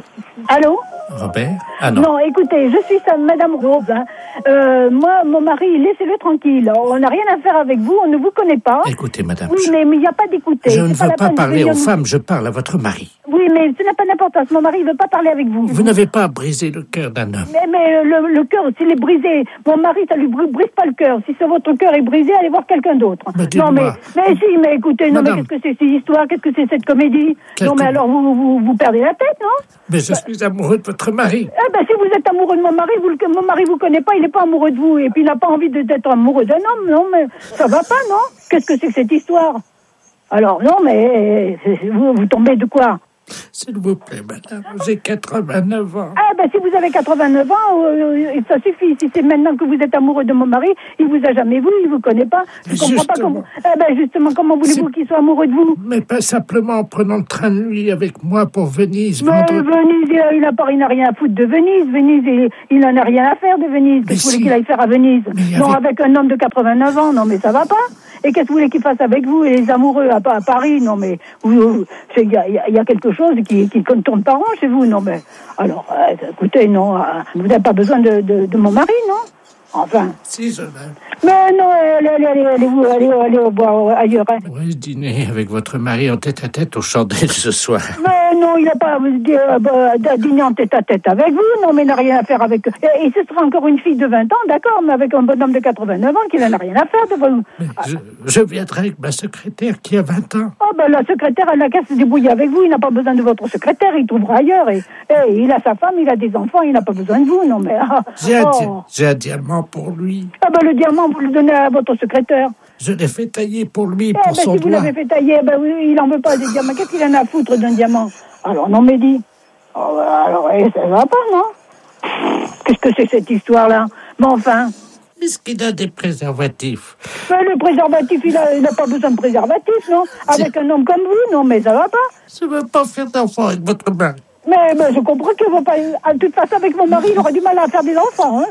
Allô? Robert? Ah non. Non, écoutez, je suis sa Madame Rose. Hein. Euh, moi, mon mari, laissez-le tranquille. On n'a rien à faire avec vous, on ne vous connaît pas. Écoutez, madame. Oui, je... mais il n'y a pas d'écouter. Je ne C'est veux la pas peine de parler venir aux nous- femmes, je parle à votre mari. Oui, mais ce n'a pas d'importance. Mon mari ne veut pas parler avec vous. Vous n'avez pas brisé le cœur d'un homme. Mais, mais le, le cœur, s'il est brisé, mon mari, ça lui brise, brise pas le cœur. Si c'est votre cœur est brisé, allez voir quelqu'un d'autre. Mais non, mais, dites-moi. mais si, mais écoutez, non, Madame. mais qu'est-ce que c'est cette histoire? Qu'est-ce que c'est cette comédie? Quelle non, mais com- alors vous, vous, vous perdez la tête, non? Mais je suis amoureux de votre mari. Eh ben, si vous êtes amoureux de mon mari, vous, le- mon mari vous connaît pas, il n'est pas amoureux de vous. Et puis, il n'a pas envie de- d'être amoureux d'un homme, non, mais ça va pas, non? Qu'est-ce que c'est que cette histoire? Alors, non, mais euh, vous, vous tombez de quoi? S'il vous plaît, madame, j'ai quatre-vingt-neuf ans. Ah ben si vous avez quatre-vingt-neuf ans, euh, ça suffit. Si c'est maintenant que vous êtes amoureux de mon mari, il vous a jamais vu, il vous connaît pas. Je comprends Justement. pas comment. Ah ben justement, comment voulez-vous qu'il soit amoureux de vous? Mais pas simplement en prenant le train de nuit avec moi pour Venise. Mais vendredi. Venise, il a- il n'a pas, il n'a rien à foutre de Venise. Venise, il, il en a rien à faire de Venise. Qu'est-ce que vous voulez qu'il aille faire à Venise? Non, avec un homme de quatre-vingt-neuf ans, non mais ça va pas. Et qu'est-ce que vous voulez qu'il fasse avec vous et les amoureux à, à Paris? Non mais vous- vous- c'est- il y a, il y a- il y a quelque chose qui, qui ne tourne pas rond chez vous. Non mais alors, euh, écoutez, non, euh, vous n'avez pas besoin de, de, de mon mari, non? Enfin. Si, je l'aime. Mais non, allez, allez, allez, allez, vous, allez, allez boire ailleurs. Hein. Pourrais-je dîner avec votre mari en tête-à-tête aux chandelles ce soir? Mais non, il n'a pas euh, bah, dîner en tête-à-tête avec vous. Non, mais il n'a rien à faire avec... Et, et ce sera encore une fille de vingt ans, d'accord, mais avec un bonhomme de quatre-vingt-neuf ans qui n'en a rien à faire de vous. Je, je viendrai avec ma secrétaire qui a vingt ans. Oh, ben la secrétaire, elle n'a qu'à se débrouiller avec vous. Il n'a pas besoin de votre secrétaire, il trouvera ailleurs. Et, et il a sa femme, il a des enfants, il n'a pas besoin de vous. Non, mais... ah, J'ai un, di- oh. j'ai un diamant pour lui. Ah ben le diamant, vous le donnez à votre secrétaire. Je l'ai fait tailler pour lui, Eh pour ben, son si vous doigt. l'avez fait tailler, ben oui, il en veut pas des diamants. Qu'est-ce qu'il en a à foutre d'un diamant? Alors, non, mais dis. Oh, alors, eh, ça va pas, non? Qu'est-ce que c'est que cette histoire-là? Mais enfin. Est-ce qu'il a des préservatifs? Mais le préservatif, il a, il a pas besoin de préservatif, non? Avec un homme comme vous, non, mais ça va pas? Je ne veux pas faire d'enfant avec votre mari. Mais, mais je comprends qu'il va pas. De toute façon, avec mon mari, il aura du mal à faire des enfants, hein?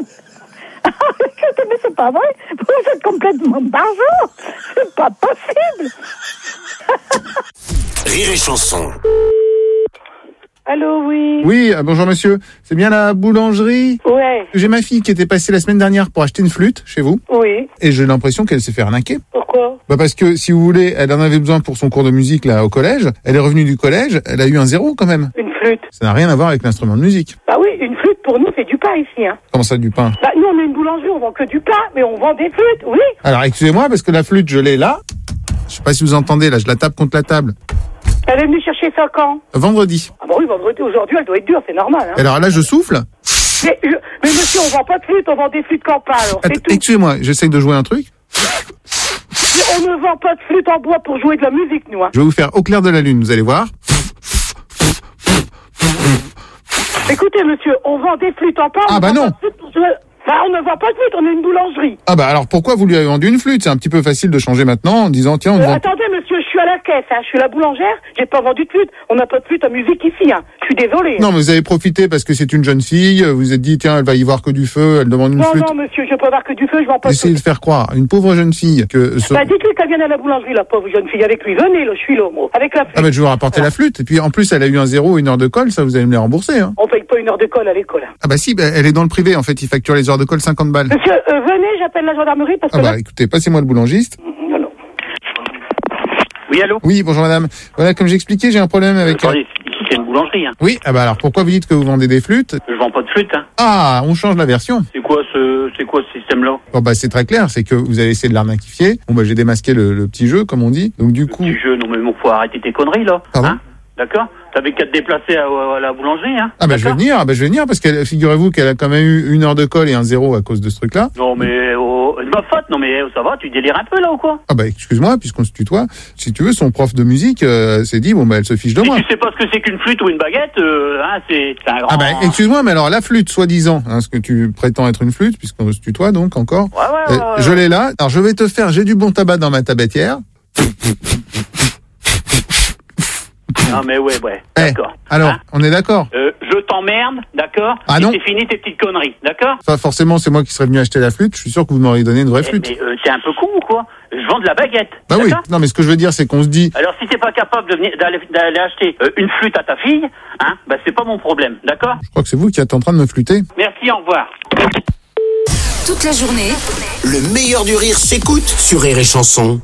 Mais c'est pas vrai. Vous êtes complètement barjot. C'est pas possible. Rire et chanson. Allô, oui. Oui, euh, bonjour monsieur. C'est bien la boulangerie? Ouais. J'ai ma fille qui était passée la semaine dernière pour acheter une flûte chez vous. Oui. Et j'ai l'impression qu'elle s'est fait arnaquer. Pourquoi? Bah parce que, si vous voulez, elle en avait besoin pour son cours de musique là au collège. Elle est revenue du collège, elle a eu un zéro quand même. Une flûte. Ça n'a rien à voir avec l'instrument de musique. Bah oui, une flûte pour nous, c'est du pain ici, hein. Comment ça, du pain? Bah nous, on est une boulangerie, on vend que du pain, mais on vend des flûtes, oui. Alors, excusez-moi, parce que la flûte, je l'ai là. Je sais pas si vous entendez, là, je la tape contre la table. Elle est venue chercher ça quand? Vendredi. Ah bah oui, vendredi, aujourd'hui, elle doit être dure, c'est normal, hein. Et alors là, je souffle. Mais, je- mais monsieur, on vend pas de flûte, on vend des flûtes campagnes, alors c'est Att- tout. Excusez-moi, j'essaye de jouer un truc. Mais on ne vend pas de flûte en bois pour jouer de la musique, nous, hein. Je vais vous faire au clair de la lune, vous allez voir. Écoutez, monsieur, on vend des flûtes en pain. Ah on bah vend non. pas de flûte pour jouer- Bah, on ne vend pas de flûte, on est une boulangerie. Ah bah alors pourquoi vous lui avez vendu une flûte? C'est un petit peu facile de changer maintenant en disant tiens on Euh, vend... attendez, monsieur, je suis à la caisse, hein. Je suis la boulangère, j'ai pas vendu de flûte. On n'a pas de flûte à musique ici, hein. Je suis désolée. Non mais vous avez profité parce que c'est une jeune fille, vous vous êtes dit tiens elle va y voir que du feu, elle demande une Non, flûte. non, monsieur, je peux voir que du feu, je vends pas de Essayez flûte. de faire croire à une pauvre jeune fille que... ce- Bah, dites-lui qu'elle vienne à la boulangerie, la pauvre jeune fille, avec lui. Venez, là, je suis là, moi. Avec la flûte. Ah bah je vais vous rapporter la flûte. Et puis en plus elle a eu un zéro, une heure de colle, ça vous allez me les rembourser. Hein. On paye pas une heure de colle à l'école, hein. Ah bah si, bah, elle est dans le privé en fait, il facture les heures de colle cinquante balles. Monsieur, euh, venez, j'appelle la gendarmerie parce que Ah bah là... écoutez, passez-moi le boulangiste. Oui, allô? Oui, bonjour madame. Voilà, comme j'expliquais, j'ai un problème avec... Attendez, ici c'est une boulangerie, hein. Oui, ah bah alors pourquoi vous dites que vous vendez des flûtes? Je vends pas de flûte, hein. Ah, on change la version. C'est quoi ce, c'est quoi ce système-là? Bon bah c'est très clair, c'est que vous avez essayé de l'arnaquifier. Bon bah j'ai démasqué le, le petit jeu, comme on dit. Donc du coup... Du jeu, non mais bon, faut arrêter tes conneries, là. Pardon? Hein? D'accord? T'avais qu'à te déplacer à, à la boulangerie, hein. Ah bah je vais venir, ah bah je vais venir parce que figurez-vous qu'elle a quand même eu une heure de colle et un zéro à cause de ce truc-là. Non mais, oh, c'est ma faute, non mais, oh, ça va, tu délires un peu, là, ou quoi? Ah bah excuse-moi, puisqu'on se tutoie, si tu veux, son prof de musique euh, s'est dit bon bah elle se fiche de Si moi. tu sais pas ce que c'est qu'une flûte ou une baguette, euh, hein, c'est, c'est un grand... Ah bah excuse-moi, mais alors la flûte, soi-disant, hein, ce que tu prétends être une flûte, puisqu'on se tutoie donc encore, Ouais, ouais, ouais, euh, ouais, je ouais. l'ai là. Alors je vais te faire, j'ai du bon tabac dans ma tabatière. Non mais ouais, ouais, Eh, d'accord. alors, Hein on est d'accord. Euh, je t'emmerde, d'accord. Ah Et non. c'est fini tes petites conneries, d'accord. Enfin, forcément, c'est moi qui serais venu acheter la flûte. Je suis sûr que vous m'auriez donné une vraie Eh, flûte. Mais euh, t'es un peu con ou quoi? Je vends de la baguette. Bah oui. d'accord. Non, mais ce que je veux dire, c'est qu'on se dit. Alors si t'es pas capable de venir d'aller d'aller acheter euh, une flûte à ta fille, hein, bah c'est pas mon problème, d'accord. Je crois que c'est vous qui êtes en train de me flûter. Merci, au revoir. Toute la journée, Le meilleur du rire s'écoute sur Rire et Chanson.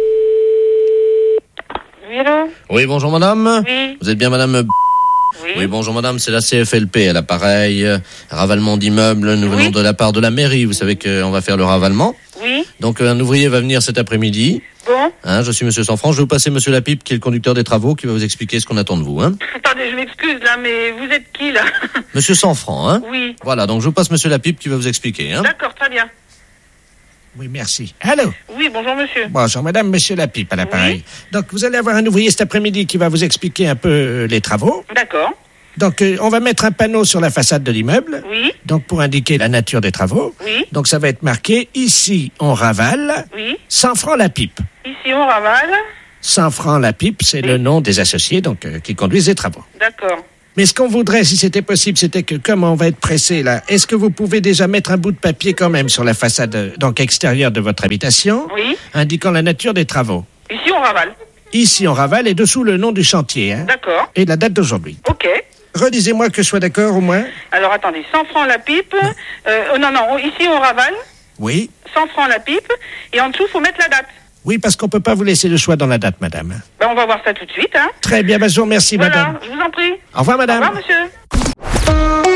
Oui, allô? Oui, bonjour madame. Oui. Vous êtes bien madame Oui. Oui, bonjour madame, c'est la C F L P à l'appareil. euh, Ravalement d'immeubles, nous venons de la part de la mairie. Vous savez qu'on va faire le ravalement. Oui. Donc un ouvrier va venir cet après-midi. Bon. Hein, je suis monsieur Sanfranc, je vais vous passer monsieur Lapipe qui est le conducteur des travaux qui va vous expliquer ce qu'on attend de vous. Hein. Attendez, je m'excuse là, mais vous êtes qui là? Monsieur Sanfranc, hein. Oui. Voilà, donc je vous passe monsieur Lapipe qui va vous expliquer. Hein. D'accord, très bien. Oui, merci. Allô? Oui, bonjour monsieur. Bonjour, madame, monsieur Lapipe à l'appareil. Donc, vous allez avoir un ouvrier cet après-midi qui va vous expliquer un peu euh, les travaux. D'accord. Donc, euh, on va mettre un panneau sur la façade de l'immeuble. Oui. Donc, pour indiquer la nature des travaux. Oui. Donc, ça va être marqué, ici, on ravale. Oui. cent francs la pipe. Ici on ravale. cent francs la pipe, c'est le nom des associés donc euh, qui conduisent les travaux. D'accord. Mais ce qu'on voudrait, si c'était possible, c'était que, comme on va être pressé là, est-ce que vous pouvez déjà mettre un bout de papier quand même sur la façade euh, donc extérieure de votre habitation, Oui. indiquant la nature des travaux? Ici on ravale. Ici, on ravale et dessous le nom du chantier, hein, D'accord. et la date d'aujourd'hui. Ok. Redisez-moi que je sois d'accord au moins. Alors attendez, cent francs la pipe. Euh, oh, non, non, ici on ravale. Oui. cent francs la pipe. Et en dessous, faut mettre la date. Oui, parce qu'on peut pas vous laisser le choix dans la date, madame. Ben, on va voir ça tout de suite, hein. Très bien, ben, je vous remercie, Voilà, madame. je vous en prie. Au revoir, madame. Au revoir, monsieur.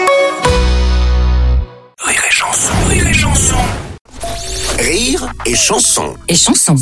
Rire et Chanson. Rire et Chanson. Rire et Chanson. et chanson.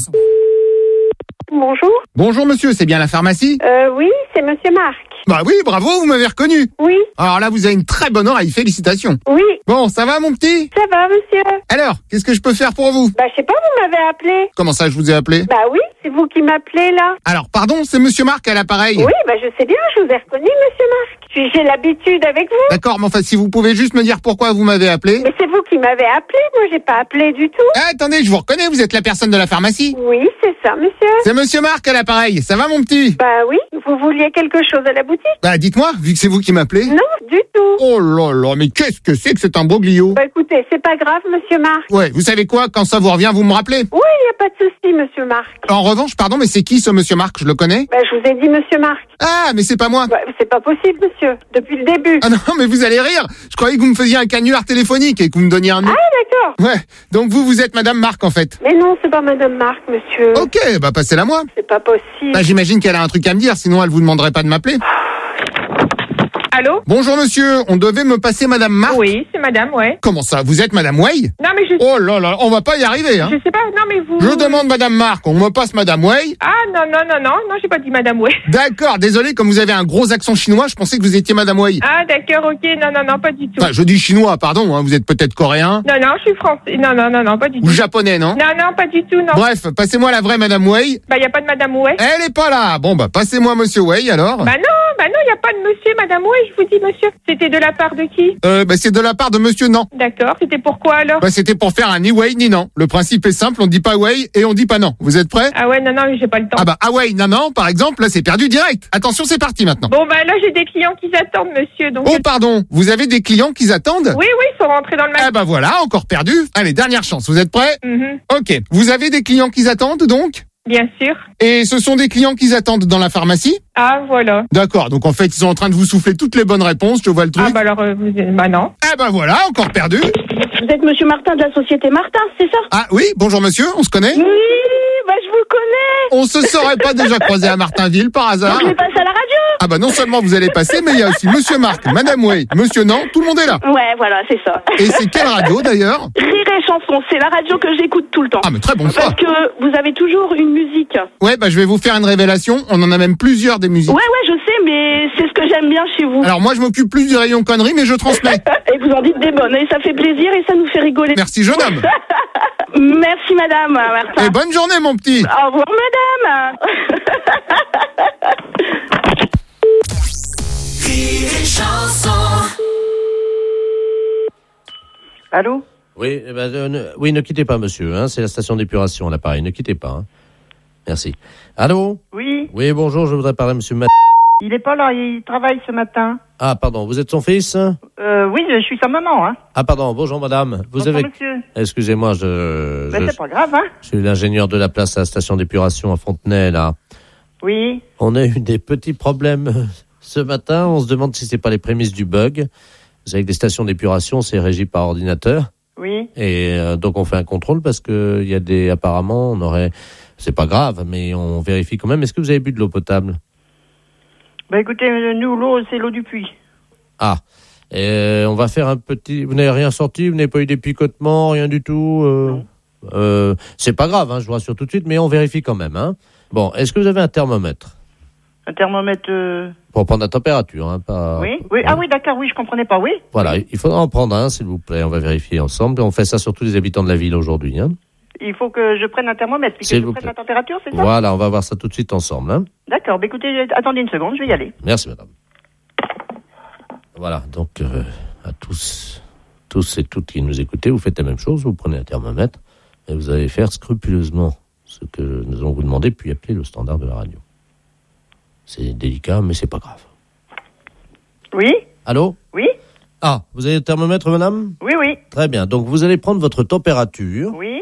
Bonjour. Bonjour monsieur, c'est bien la pharmacie? Euh, oui, c'est monsieur Marc. Bah oui, bravo, vous m'avez reconnu. Oui. Alors là, vous avez une très bonne oreille, félicitations. Oui. Bon, ça va mon petit? Ça va, monsieur? Alors, qu'est-ce que je peux faire pour vous? Bah, je sais pas, vous m'avez appelé. Comment ça, je vous ai appelé? Bah oui, c'est vous qui m'appelez, là. Alors, pardon, c'est monsieur Marc à l'appareil. Oui, bah je sais bien, je vous ai reconnu, monsieur Marc. Puis j'ai l'habitude avec vous. D'accord, mais enfin, si vous pouvez juste me dire pourquoi vous m'avez appelé. Mais c'est vous qui m'avez appelé, moi j'ai pas appelé du tout. Ah, attendez, je vous reconnais, vous êtes la personne de la pharmacie. Oui, c'est ça, monsieur. C'est monsieur Marc à l'appareil, ça va mon petit? Bah oui, vous vouliez quelque chose à la boutique? Bah dites-moi, vu que c'est vous qui m'appelez. Non, du tout. Oh là là, mais qu'est-ce que c'est que c'est un broglio? Bah écoutez, c'est pas grave, monsieur Marc. Ouais, vous savez quoi, quand ça vous revient, vous me rappelez? Oui, y a pas de souci, monsieur Marc. En revanche, pardon, mais c'est qui ce monsieur Marc? Je le connais? Bah je vous ai dit monsieur Marc. Ah, mais c'est pas moi. Bah, c'est pas possible, monsieur, depuis le début. Ah non, mais vous allez rire. Je croyais que vous me faisiez un canular téléphonique et que vous me donniez un nom. Ah d'accord. Ouais, donc vous, vous êtes madame Marc en fait. Mais non, c'est pas madame Marc, monsieur. Ok, bah passez-la moi. C'est pas possible. Bah j'imagine qu'elle a un truc à me dire, sinon elle vous demanderait pas de m'appeler. Allô? Bonjour monsieur, on devait me passer madame Marc? Oui, c'est madame, ouais. Comment ça, vous êtes madame Way? Non, mais je... Oh là là, on va pas y arriver, hein. Je sais pas, non, mais vous... Je demande madame Marc, on me passe madame Way? Ah, non, non, non, non, non, j'ai pas dit madame, ouais. D'accord, désolé, comme vous avez un gros accent chinois, je pensais que vous étiez madame Way. Ah, d'accord, ok, non, non, non, pas du tout. Enfin, je dis chinois, pardon, hein, vous êtes peut-être coréen? Non, non, je suis français. Non, non, non, non, pas du Ou tout. japonais, non? Non, non, pas du tout, non. Bref, passez-moi la vraie madame Way. Bah, y a pas de madame, ouais. Elle est pas là. Bon, bah, passez-moi monsieur Way, alors. Bah non, bah non, y a pas de monsieur, madame, ouais, je vous dis monsieur. C'était de la part de qui? Euh, bah, c'est de la part de monsieur Non. D'accord, c'était pourquoi alors? Bah, c'était pour faire un ni way ni non. Le principe est simple, on dit pas way et on dit pas non. Vous êtes prêts? Ah ouais, non, non, j'ai pas le temps. Ah bah, ah way, non, non, par exemple, là, c'est perdu direct. Attention, c'est parti maintenant. Bon, bah là, j'ai des clients qui attendent, monsieur, donc... Oh, pardon, vous avez des clients qui attendent? Oui, oui, ils sont rentrés dans le magasin. Ah bah voilà, encore perdu. Allez, dernière chance, vous êtes prêts? Mhm. Ok, vous avez des clients qui attendent, donc? Bien sûr. Et ce sont des clients qui attendent dans la pharmacie? Ah, voilà. D'accord, donc en fait, ils sont en train de vous souffler toutes les bonnes réponses, je vois le truc. Ah, bah alors, euh, vous... bah non. Ah bah voilà, encore perdu. Vous êtes monsieur Martin de la société Martin, c'est ça? Ah oui, bonjour monsieur, on se connaît? Oui, bah je vous connais. On se serait pas déjà croisé à Martinville par hasard? Donc je passe à la radio. Ah bah non seulement vous allez passer, mais il y a aussi monsieur Marc, madame Way, monsieur Non, tout le monde est là. Ouais, voilà, c'est ça. Et c'est quelle radio d'ailleurs? Rire et Chanson, c'est la radio que j'écoute tout le temps. Ah mais très bon choix. Parce que vous avez toujours une musique. Ouais, bah je vais vous faire une révélation, on en a même plusieurs des musiques. Ouais, ouais, je sais, mais c'est ce que j'aime bien chez vous. Alors moi je m'occupe plus du rayon conneries, mais je transmets. Et vous en dites des bonnes, et ça fait plaisir et ça nous fait rigoler. Merci jeune homme. Merci madame, Martin. Et bonne journée mon petit. Au revoir madame. Allô? Oui, eh ben, euh, ne, oui, ne quittez pas, monsieur. Hein, c'est la station d'épuration à l'appareil. Ne quittez pas. Hein. Merci. Allô? Oui. Oui, bonjour. Je voudrais parler à monsieur Mat... Il est pas là, il travaille ce matin. Ah, pardon, vous êtes son fils? Euh, oui, je suis sa maman, hein. Ah, pardon, bonjour madame. Vous Bonjour, avez... monsieur. Excusez-moi, je... Ben, je... c'est pas grave, hein. je suis l'ingénieur de la place à la station d'épuration à Fontenay, là. Oui. On a eu des petits problèmes ce matin. On se demande si c'est pas les prémices du bug. Vous savez que des stations d'épuration, c'est régi par ordinateur. Oui. Et euh, donc on fait un contrôle parce que il y a des... Apparemment, on aurait... C'est pas grave, mais on vérifie quand même. Est-ce que vous avez bu de l'eau potable? Ben, écoutez, nous, l'eau, c'est l'eau du puits. Ah, et on va faire un petit... Vous n'avez rien sorti? Vous n'avez pas eu des picotements? Rien du tout? euh... Euh, c'est pas grave, hein, je vous rassure tout de suite, mais on vérifie quand même. Hein. Bon, est-ce que vous avez un thermomètre? Un thermomètre... Euh... Pour prendre la température, hein, pas... Oui, oui. Ah oui, d'accord, oui, je comprenais pas, oui. Voilà, il faudra en prendre un, s'il vous plaît. On va vérifier ensemble. On fait ça sur tous les habitants de la ville aujourd'hui. Hein. Il faut que je prenne un thermomètre, puis que S'il je vous prenne plaît. la température, c'est ça? Voilà, on va voir ça tout de suite ensemble. Hein. D'accord, ben écoutez, attendez une seconde, je vais y aller. Merci, madame. Voilà, donc euh, à tous, tous et toutes qui nous écoutez, vous faites la même chose, vous prenez un thermomètre et vous allez faire scrupuleusement ce que nous allons vous demander, puis appeler le standard de la radio. C'est délicat, mais c'est pas grave. Oui? Allô? Oui? Ah, vous avez le thermomètre, madame? Oui, oui. Très bien, donc vous allez prendre votre température. Oui?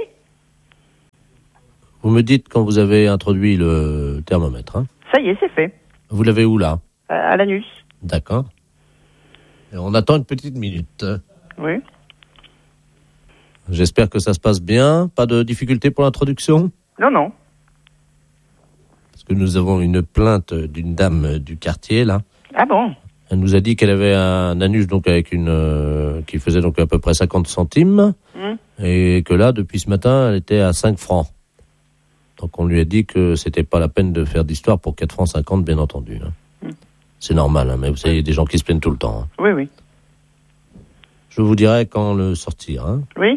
Vous me dites quand vous avez introduit le thermomètre. Hein. Ça y est, c'est fait. Vous l'avez où, là? Euh, à l'anus. D'accord. Et on attend une petite minute. Oui. J'espère que ça se passe bien. Pas de difficulté pour l'introduction? Non, non. Parce que nous avons une plainte d'une dame du quartier, là. Ah bon? Elle nous a dit qu'elle avait un anus donc avec une euh, qui faisait donc à peu près cinquante centimes. Hum. Et que là, depuis ce matin, elle était à cinq francs. Donc on lui a dit que c'était pas la peine de faire d'histoire pour quatre francs cinquante, bien entendu. Hein. Hum. C'est normal, hein, mais vous savez, il y a des gens qui se plaignent tout le temps. Hein. Oui, oui. Je vous dirai quand le sortir. Hein. Oui.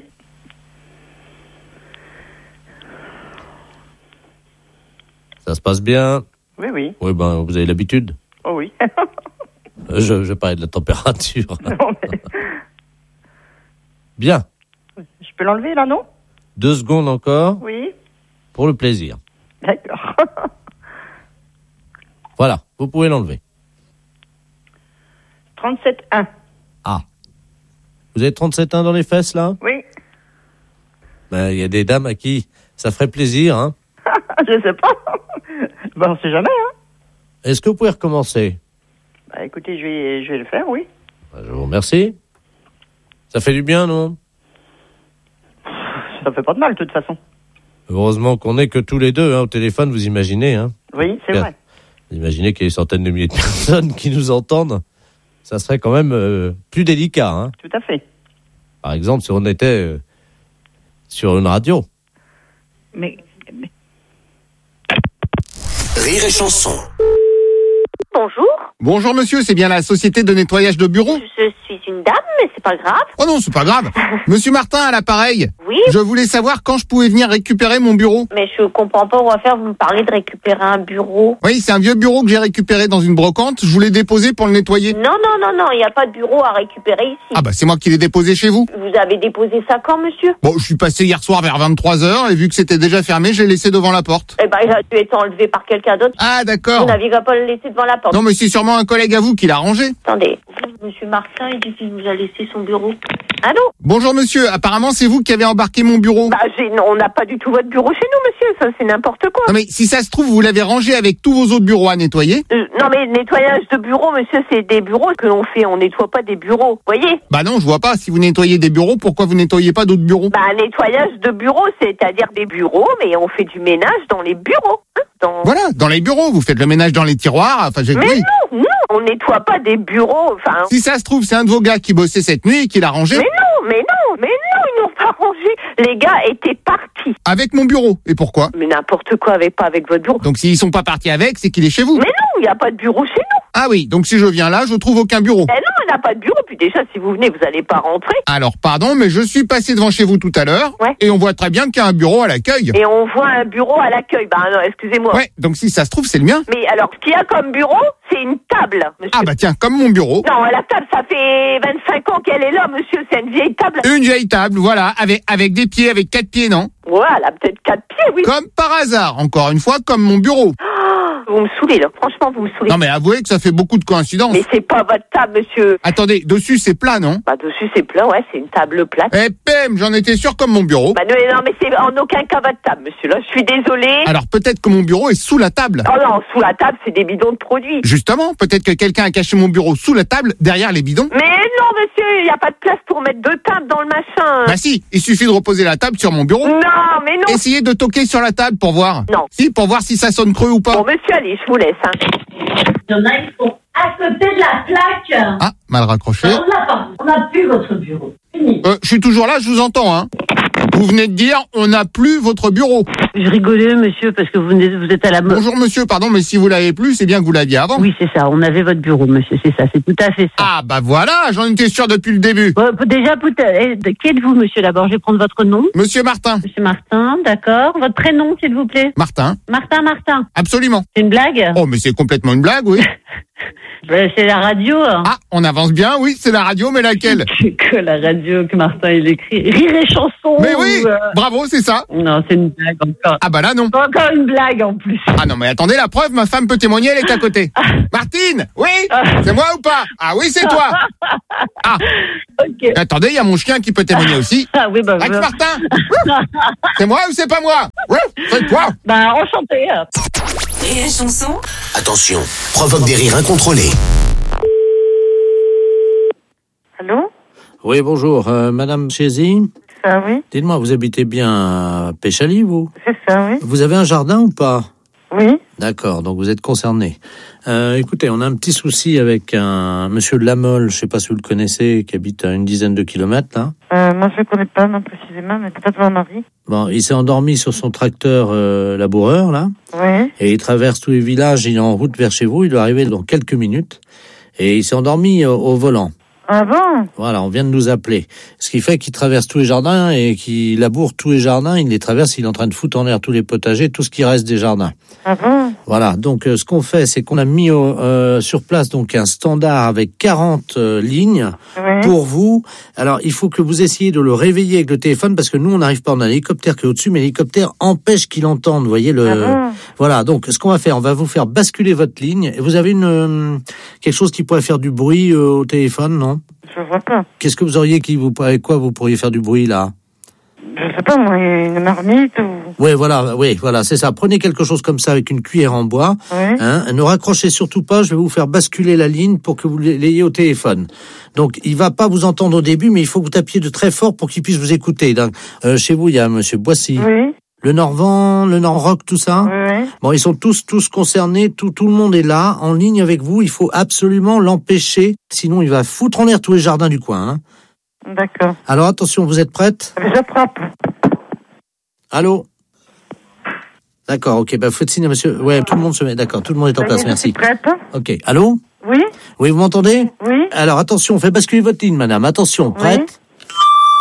Ça se passe bien? Oui, oui. Oui, ben, vous avez l'habitude. Oh oui. je, je parlais de la température. Non, mais... Bien. Je peux l'enlever, là, non? Deux secondes encore. Oui. Pour le plaisir. D'accord. Voilà, vous pouvez l'enlever. trente-sept un. Ah. Vous avez trente-sept un dans les fesses, là? Oui. Ben, il y a des dames à qui ça ferait plaisir, hein? Je sais pas. Ben, on sait jamais, hein. Est-ce que vous pouvez recommencer? Bah, écoutez, je vais, je vais le faire, oui. Ben, je vous remercie. Ça fait du bien, non? Ça fait pas de mal, de toute façon. Heureusement qu'on est que tous les deux, hein, au téléphone, vous imaginez, hein? Oui, c'est vrai. Vous imaginez qu'il y a des centaines de milliers de personnes qui nous entendent. Ça serait quand même euh, plus délicat, hein? Tout à fait. Par exemple, si on était euh, sur une radio. Mais, mais... Rire et chanson. Bonjour. Bonjour monsieur, c'est bien la société de nettoyage de bureaux? Je suis une dame, mais c'est pas grave. Oh non, c'est pas grave. Monsieur Martin à l'appareil. Oui. Je voulais savoir quand je pouvais venir récupérer mon bureau. Mais je comprends pas, on va faire, vous me parlez de récupérer un bureau. Oui, c'est un vieux bureau que j'ai récupéré dans une brocante. Je voulais déposer pour le nettoyer. Non, non, non, non, il n'y a pas de bureau à récupérer ici. Ah bah c'est moi qui l'ai déposé chez vous. Vous avez déposé ça quand, monsieur? Bon, je suis passé hier soir vers vingt-trois heures et vu que c'était déjà fermé, j'ai laissé devant la porte. Eh ben, il a dû être enlevé par quelqu'un d'autre. Ah d'accord. Vous n'aviez qu'à pas le laisser devant la porte. Non mais c'est sûrement un collègue à vous qui l'a rangé. Attendez, monsieur Martin, il dit qu'il vous a laissé son bureau. Allô? Bonjour monsieur, apparemment c'est vous qui avez embarqué mon bureau. Bah, j'ai, non, on n'a pas du tout votre bureau chez nous, monsieur, ça c'est n'importe quoi. Non mais si ça se trouve, vous l'avez rangé avec tous vos autres bureaux à nettoyer. Euh, non mais nettoyage de bureau, monsieur, c'est des bureaux que l'on fait, on nettoie pas des bureaux, voyez? Bah non, je vois pas. Si vous nettoyez des bureaux, pourquoi vous nettoyez pas d'autres bureaux? Bah, nettoyage de bureau, c'est-à-dire des bureaux, mais on fait du ménage dans les bureaux. Hein, dans... Voilà, dans les bureaux, vous faites le ménage dans les tiroirs. Enfin, j'ai Mais oui. non, non, on nettoie pas des bureaux, enfin... Si ça se trouve, c'est un de vos gars qui bossait cette nuit et qui l'a rangé. Mais non, mais non, mais non, ils n'ont pas rangé. Les gars étaient partis. Avec mon bureau. Et pourquoi? Mais n'importe quoi, avec pas avec votre bureau. Donc s'ils sont pas partis avec, c'est qu'il est chez vous. Mais non, il n'y a pas de bureau chez nous. Ah oui, donc si je viens là, je trouve aucun bureau. Eh non, il n'a pas de bureau, puis déjà, si vous venez, vous n'allez pas rentrer. Alors pardon, mais je suis passé devant chez vous tout à l'heure. Ouais. Et on voit très bien qu'il y a un bureau à l'accueil. Et on voit un bureau à l'accueil. Bah non, excusez-moi. Ouais, donc si ça se trouve, c'est le mien. Mais alors, ce qu'il y a comme bureau, c'est une table, monsieur. Ah bah tiens, comme mon bureau. Non, la table, ça fait vingt-cinq ans qu'elle est là, monsieur. C'est une vieille table. Une vieille table, voilà, avec, avec des pieds, avec quatre pieds, non? Voilà, peut-être quatre pieds, oui. Comme par hasard, encore une fois, comme mon bureau. Oh, vous me saoulez, là. Franchement, vous me saoulez. Non mais avouez que ça fait beaucoup de coïncidences. Mais c'est pas votre table, monsieur. Attendez, dessus c'est plat, non? Bah, dessus c'est plat, ouais, c'est une table plate. Eh, Pem, j'en étais sûr comme mon bureau. Bah, non, non, mais c'est en aucun cas votre table, monsieur. Là, je suis désolée. Alors peut-être que mon bureau est sous la table. Oh non, sous la table, c'est des bidons de produits. Justement, peut-être que quelqu'un a caché mon bureau sous la table, derrière les bidons. Mais non, monsieur, il n'y a pas de place pour mettre deux tables dans le machin. Bah si, il suffit de reposer la table sur mon bureau. Non, mais non. Essayez de toquer sur la table pour voir. Non. Si, pour voir si ça sonne creux ou pas. Bon, monsieur, allez, je vous laisse. Hein. Il y en a, ils sont à côté de la plaque. Ah, mal raccroché. Alors, on n'a pas, on n'a plus votre bureau. Fini. Euh, je suis toujours là, je vous entends, hein. Vous venez de dire, on n'a plus votre bureau. Je rigolais, monsieur, parce que vous, vous êtes à la mode. Bonjour, monsieur, pardon, mais si vous l'avez plus, c'est bien que vous l'aviez avant. Oui, c'est ça, on avait votre bureau, monsieur, c'est ça, c'est tout à fait ça. Ah, bah voilà, j'en étais sûr depuis le début. Bon, déjà, peut-être, qui êtes-vous, monsieur, d'abord? Je vais prendre votre nom. Monsieur Martin. Monsieur Martin, d'accord. Votre prénom, s'il vous plaît? Martin. Martin, Martin. Absolument. C'est une blague? Oh, mais c'est complètement une blague, oui. Ben, c'est la radio. Hein. Ah, on avance bien, oui, c'est la radio, mais laquelle? C'est que la radio que Martin, il écrit. Rire et chanson. Mais oui, ou, euh... bravo, c'est ça. Non, c'est une blague encore. Ah bah là, non. Encore une blague, en plus. Ah non, mais attendez, la preuve, ma femme peut témoigner, elle est à côté. Martine, oui? C'est moi ou pas? Ah oui, c'est toi. Ah. Ok. Attendez, il y a mon chien qui peut témoigner aussi. Ah oui, bah... Max bah... Martin. C'est moi ou c'est pas moi? Oui, c'est toi. Bah, enchanté. Et la chanson? Attention, provoque des rires incontrôlés. Allô? Oui, bonjour, euh, Madame Chézy. Ça, oui. Dites-moi, vous habitez bien à Péchaly, vous? C'est ça, oui. Vous avez un jardin ou pas? Oui. D'accord, donc vous êtes concerné. Euh, écoutez, on a un petit souci avec un monsieur de Lamolle, je sais pas si vous le connaissez, qui habite à une dizaine de kilomètres, là. Euh, moi, je ne connais pas, non, précisément, mais peut-être mon mari. Bon, il s'est endormi sur son tracteur euh, laboureur, là. Oui. Et il traverse tous les villages, il est en route vers chez vous, il doit arriver dans quelques minutes. Et il s'est endormi au, au volant. Ah bon? Voilà, on vient de nous appeler. Ce qui fait qu'il traverse tous les jardins et qu'il laboure tous les jardins, il les traverse, il est en train de foutre en l'air tous les potagers, tout ce qui reste des jardins. Ah bon? Voilà, donc euh, ce qu'on fait, c'est qu'on a mis au, euh, sur place donc un standard avec quarante euh, lignes oui. pour vous. Alors, il faut que vous essayiez de le réveiller avec le téléphone parce que nous, on n'arrive pas, on a l'hélicoptère qui est au-dessus, mais l'hélicoptère empêche qu'il entende, vous voyez le... Ah bon? Voilà, donc ce qu'on va faire, on va vous faire basculer votre ligne. Et vous avez une euh, quelque chose qui pourrait faire du bruit euh, au téléphone, non? Je vois pas. Qu'est-ce que vous auriez qui vous avec quoi vous pourriez faire du bruit là? Je sais pas, moi, une marmite ou... Oui, voilà, oui, voilà, c'est ça. Prenez quelque chose comme ça avec une cuillère en bois. Oui. Hein, ne raccrochez surtout pas, je vais vous faire basculer la ligne pour que vous l'ayez au téléphone. Donc, il va pas vous entendre au début, mais il faut que vous tapiez de très fort pour qu'il puisse vous écouter. Donc, euh, chez vous, il y a monsieur Boissy. Oui. Le Norvent, le Nord-Rock, tout ça. Oui, oui. Bon, ils sont tous tous concernés, tout tout le monde est là, en ligne avec vous. Il faut absolument l'empêcher, sinon il va foutre en l'air tous les jardins du coin. Hein. D'accord. Alors attention, vous êtes prête? J'attrape. Allô? D'accord, ok, bah faites signe à monsieur. Ouais, tout le monde se met. D'accord, tout le monde est en place, merci. Prête. Ok, allô? Oui. Oui, vous m'entendez? Oui. Alors attention, faites basculer votre ligne, madame. Attention, prête? Oui.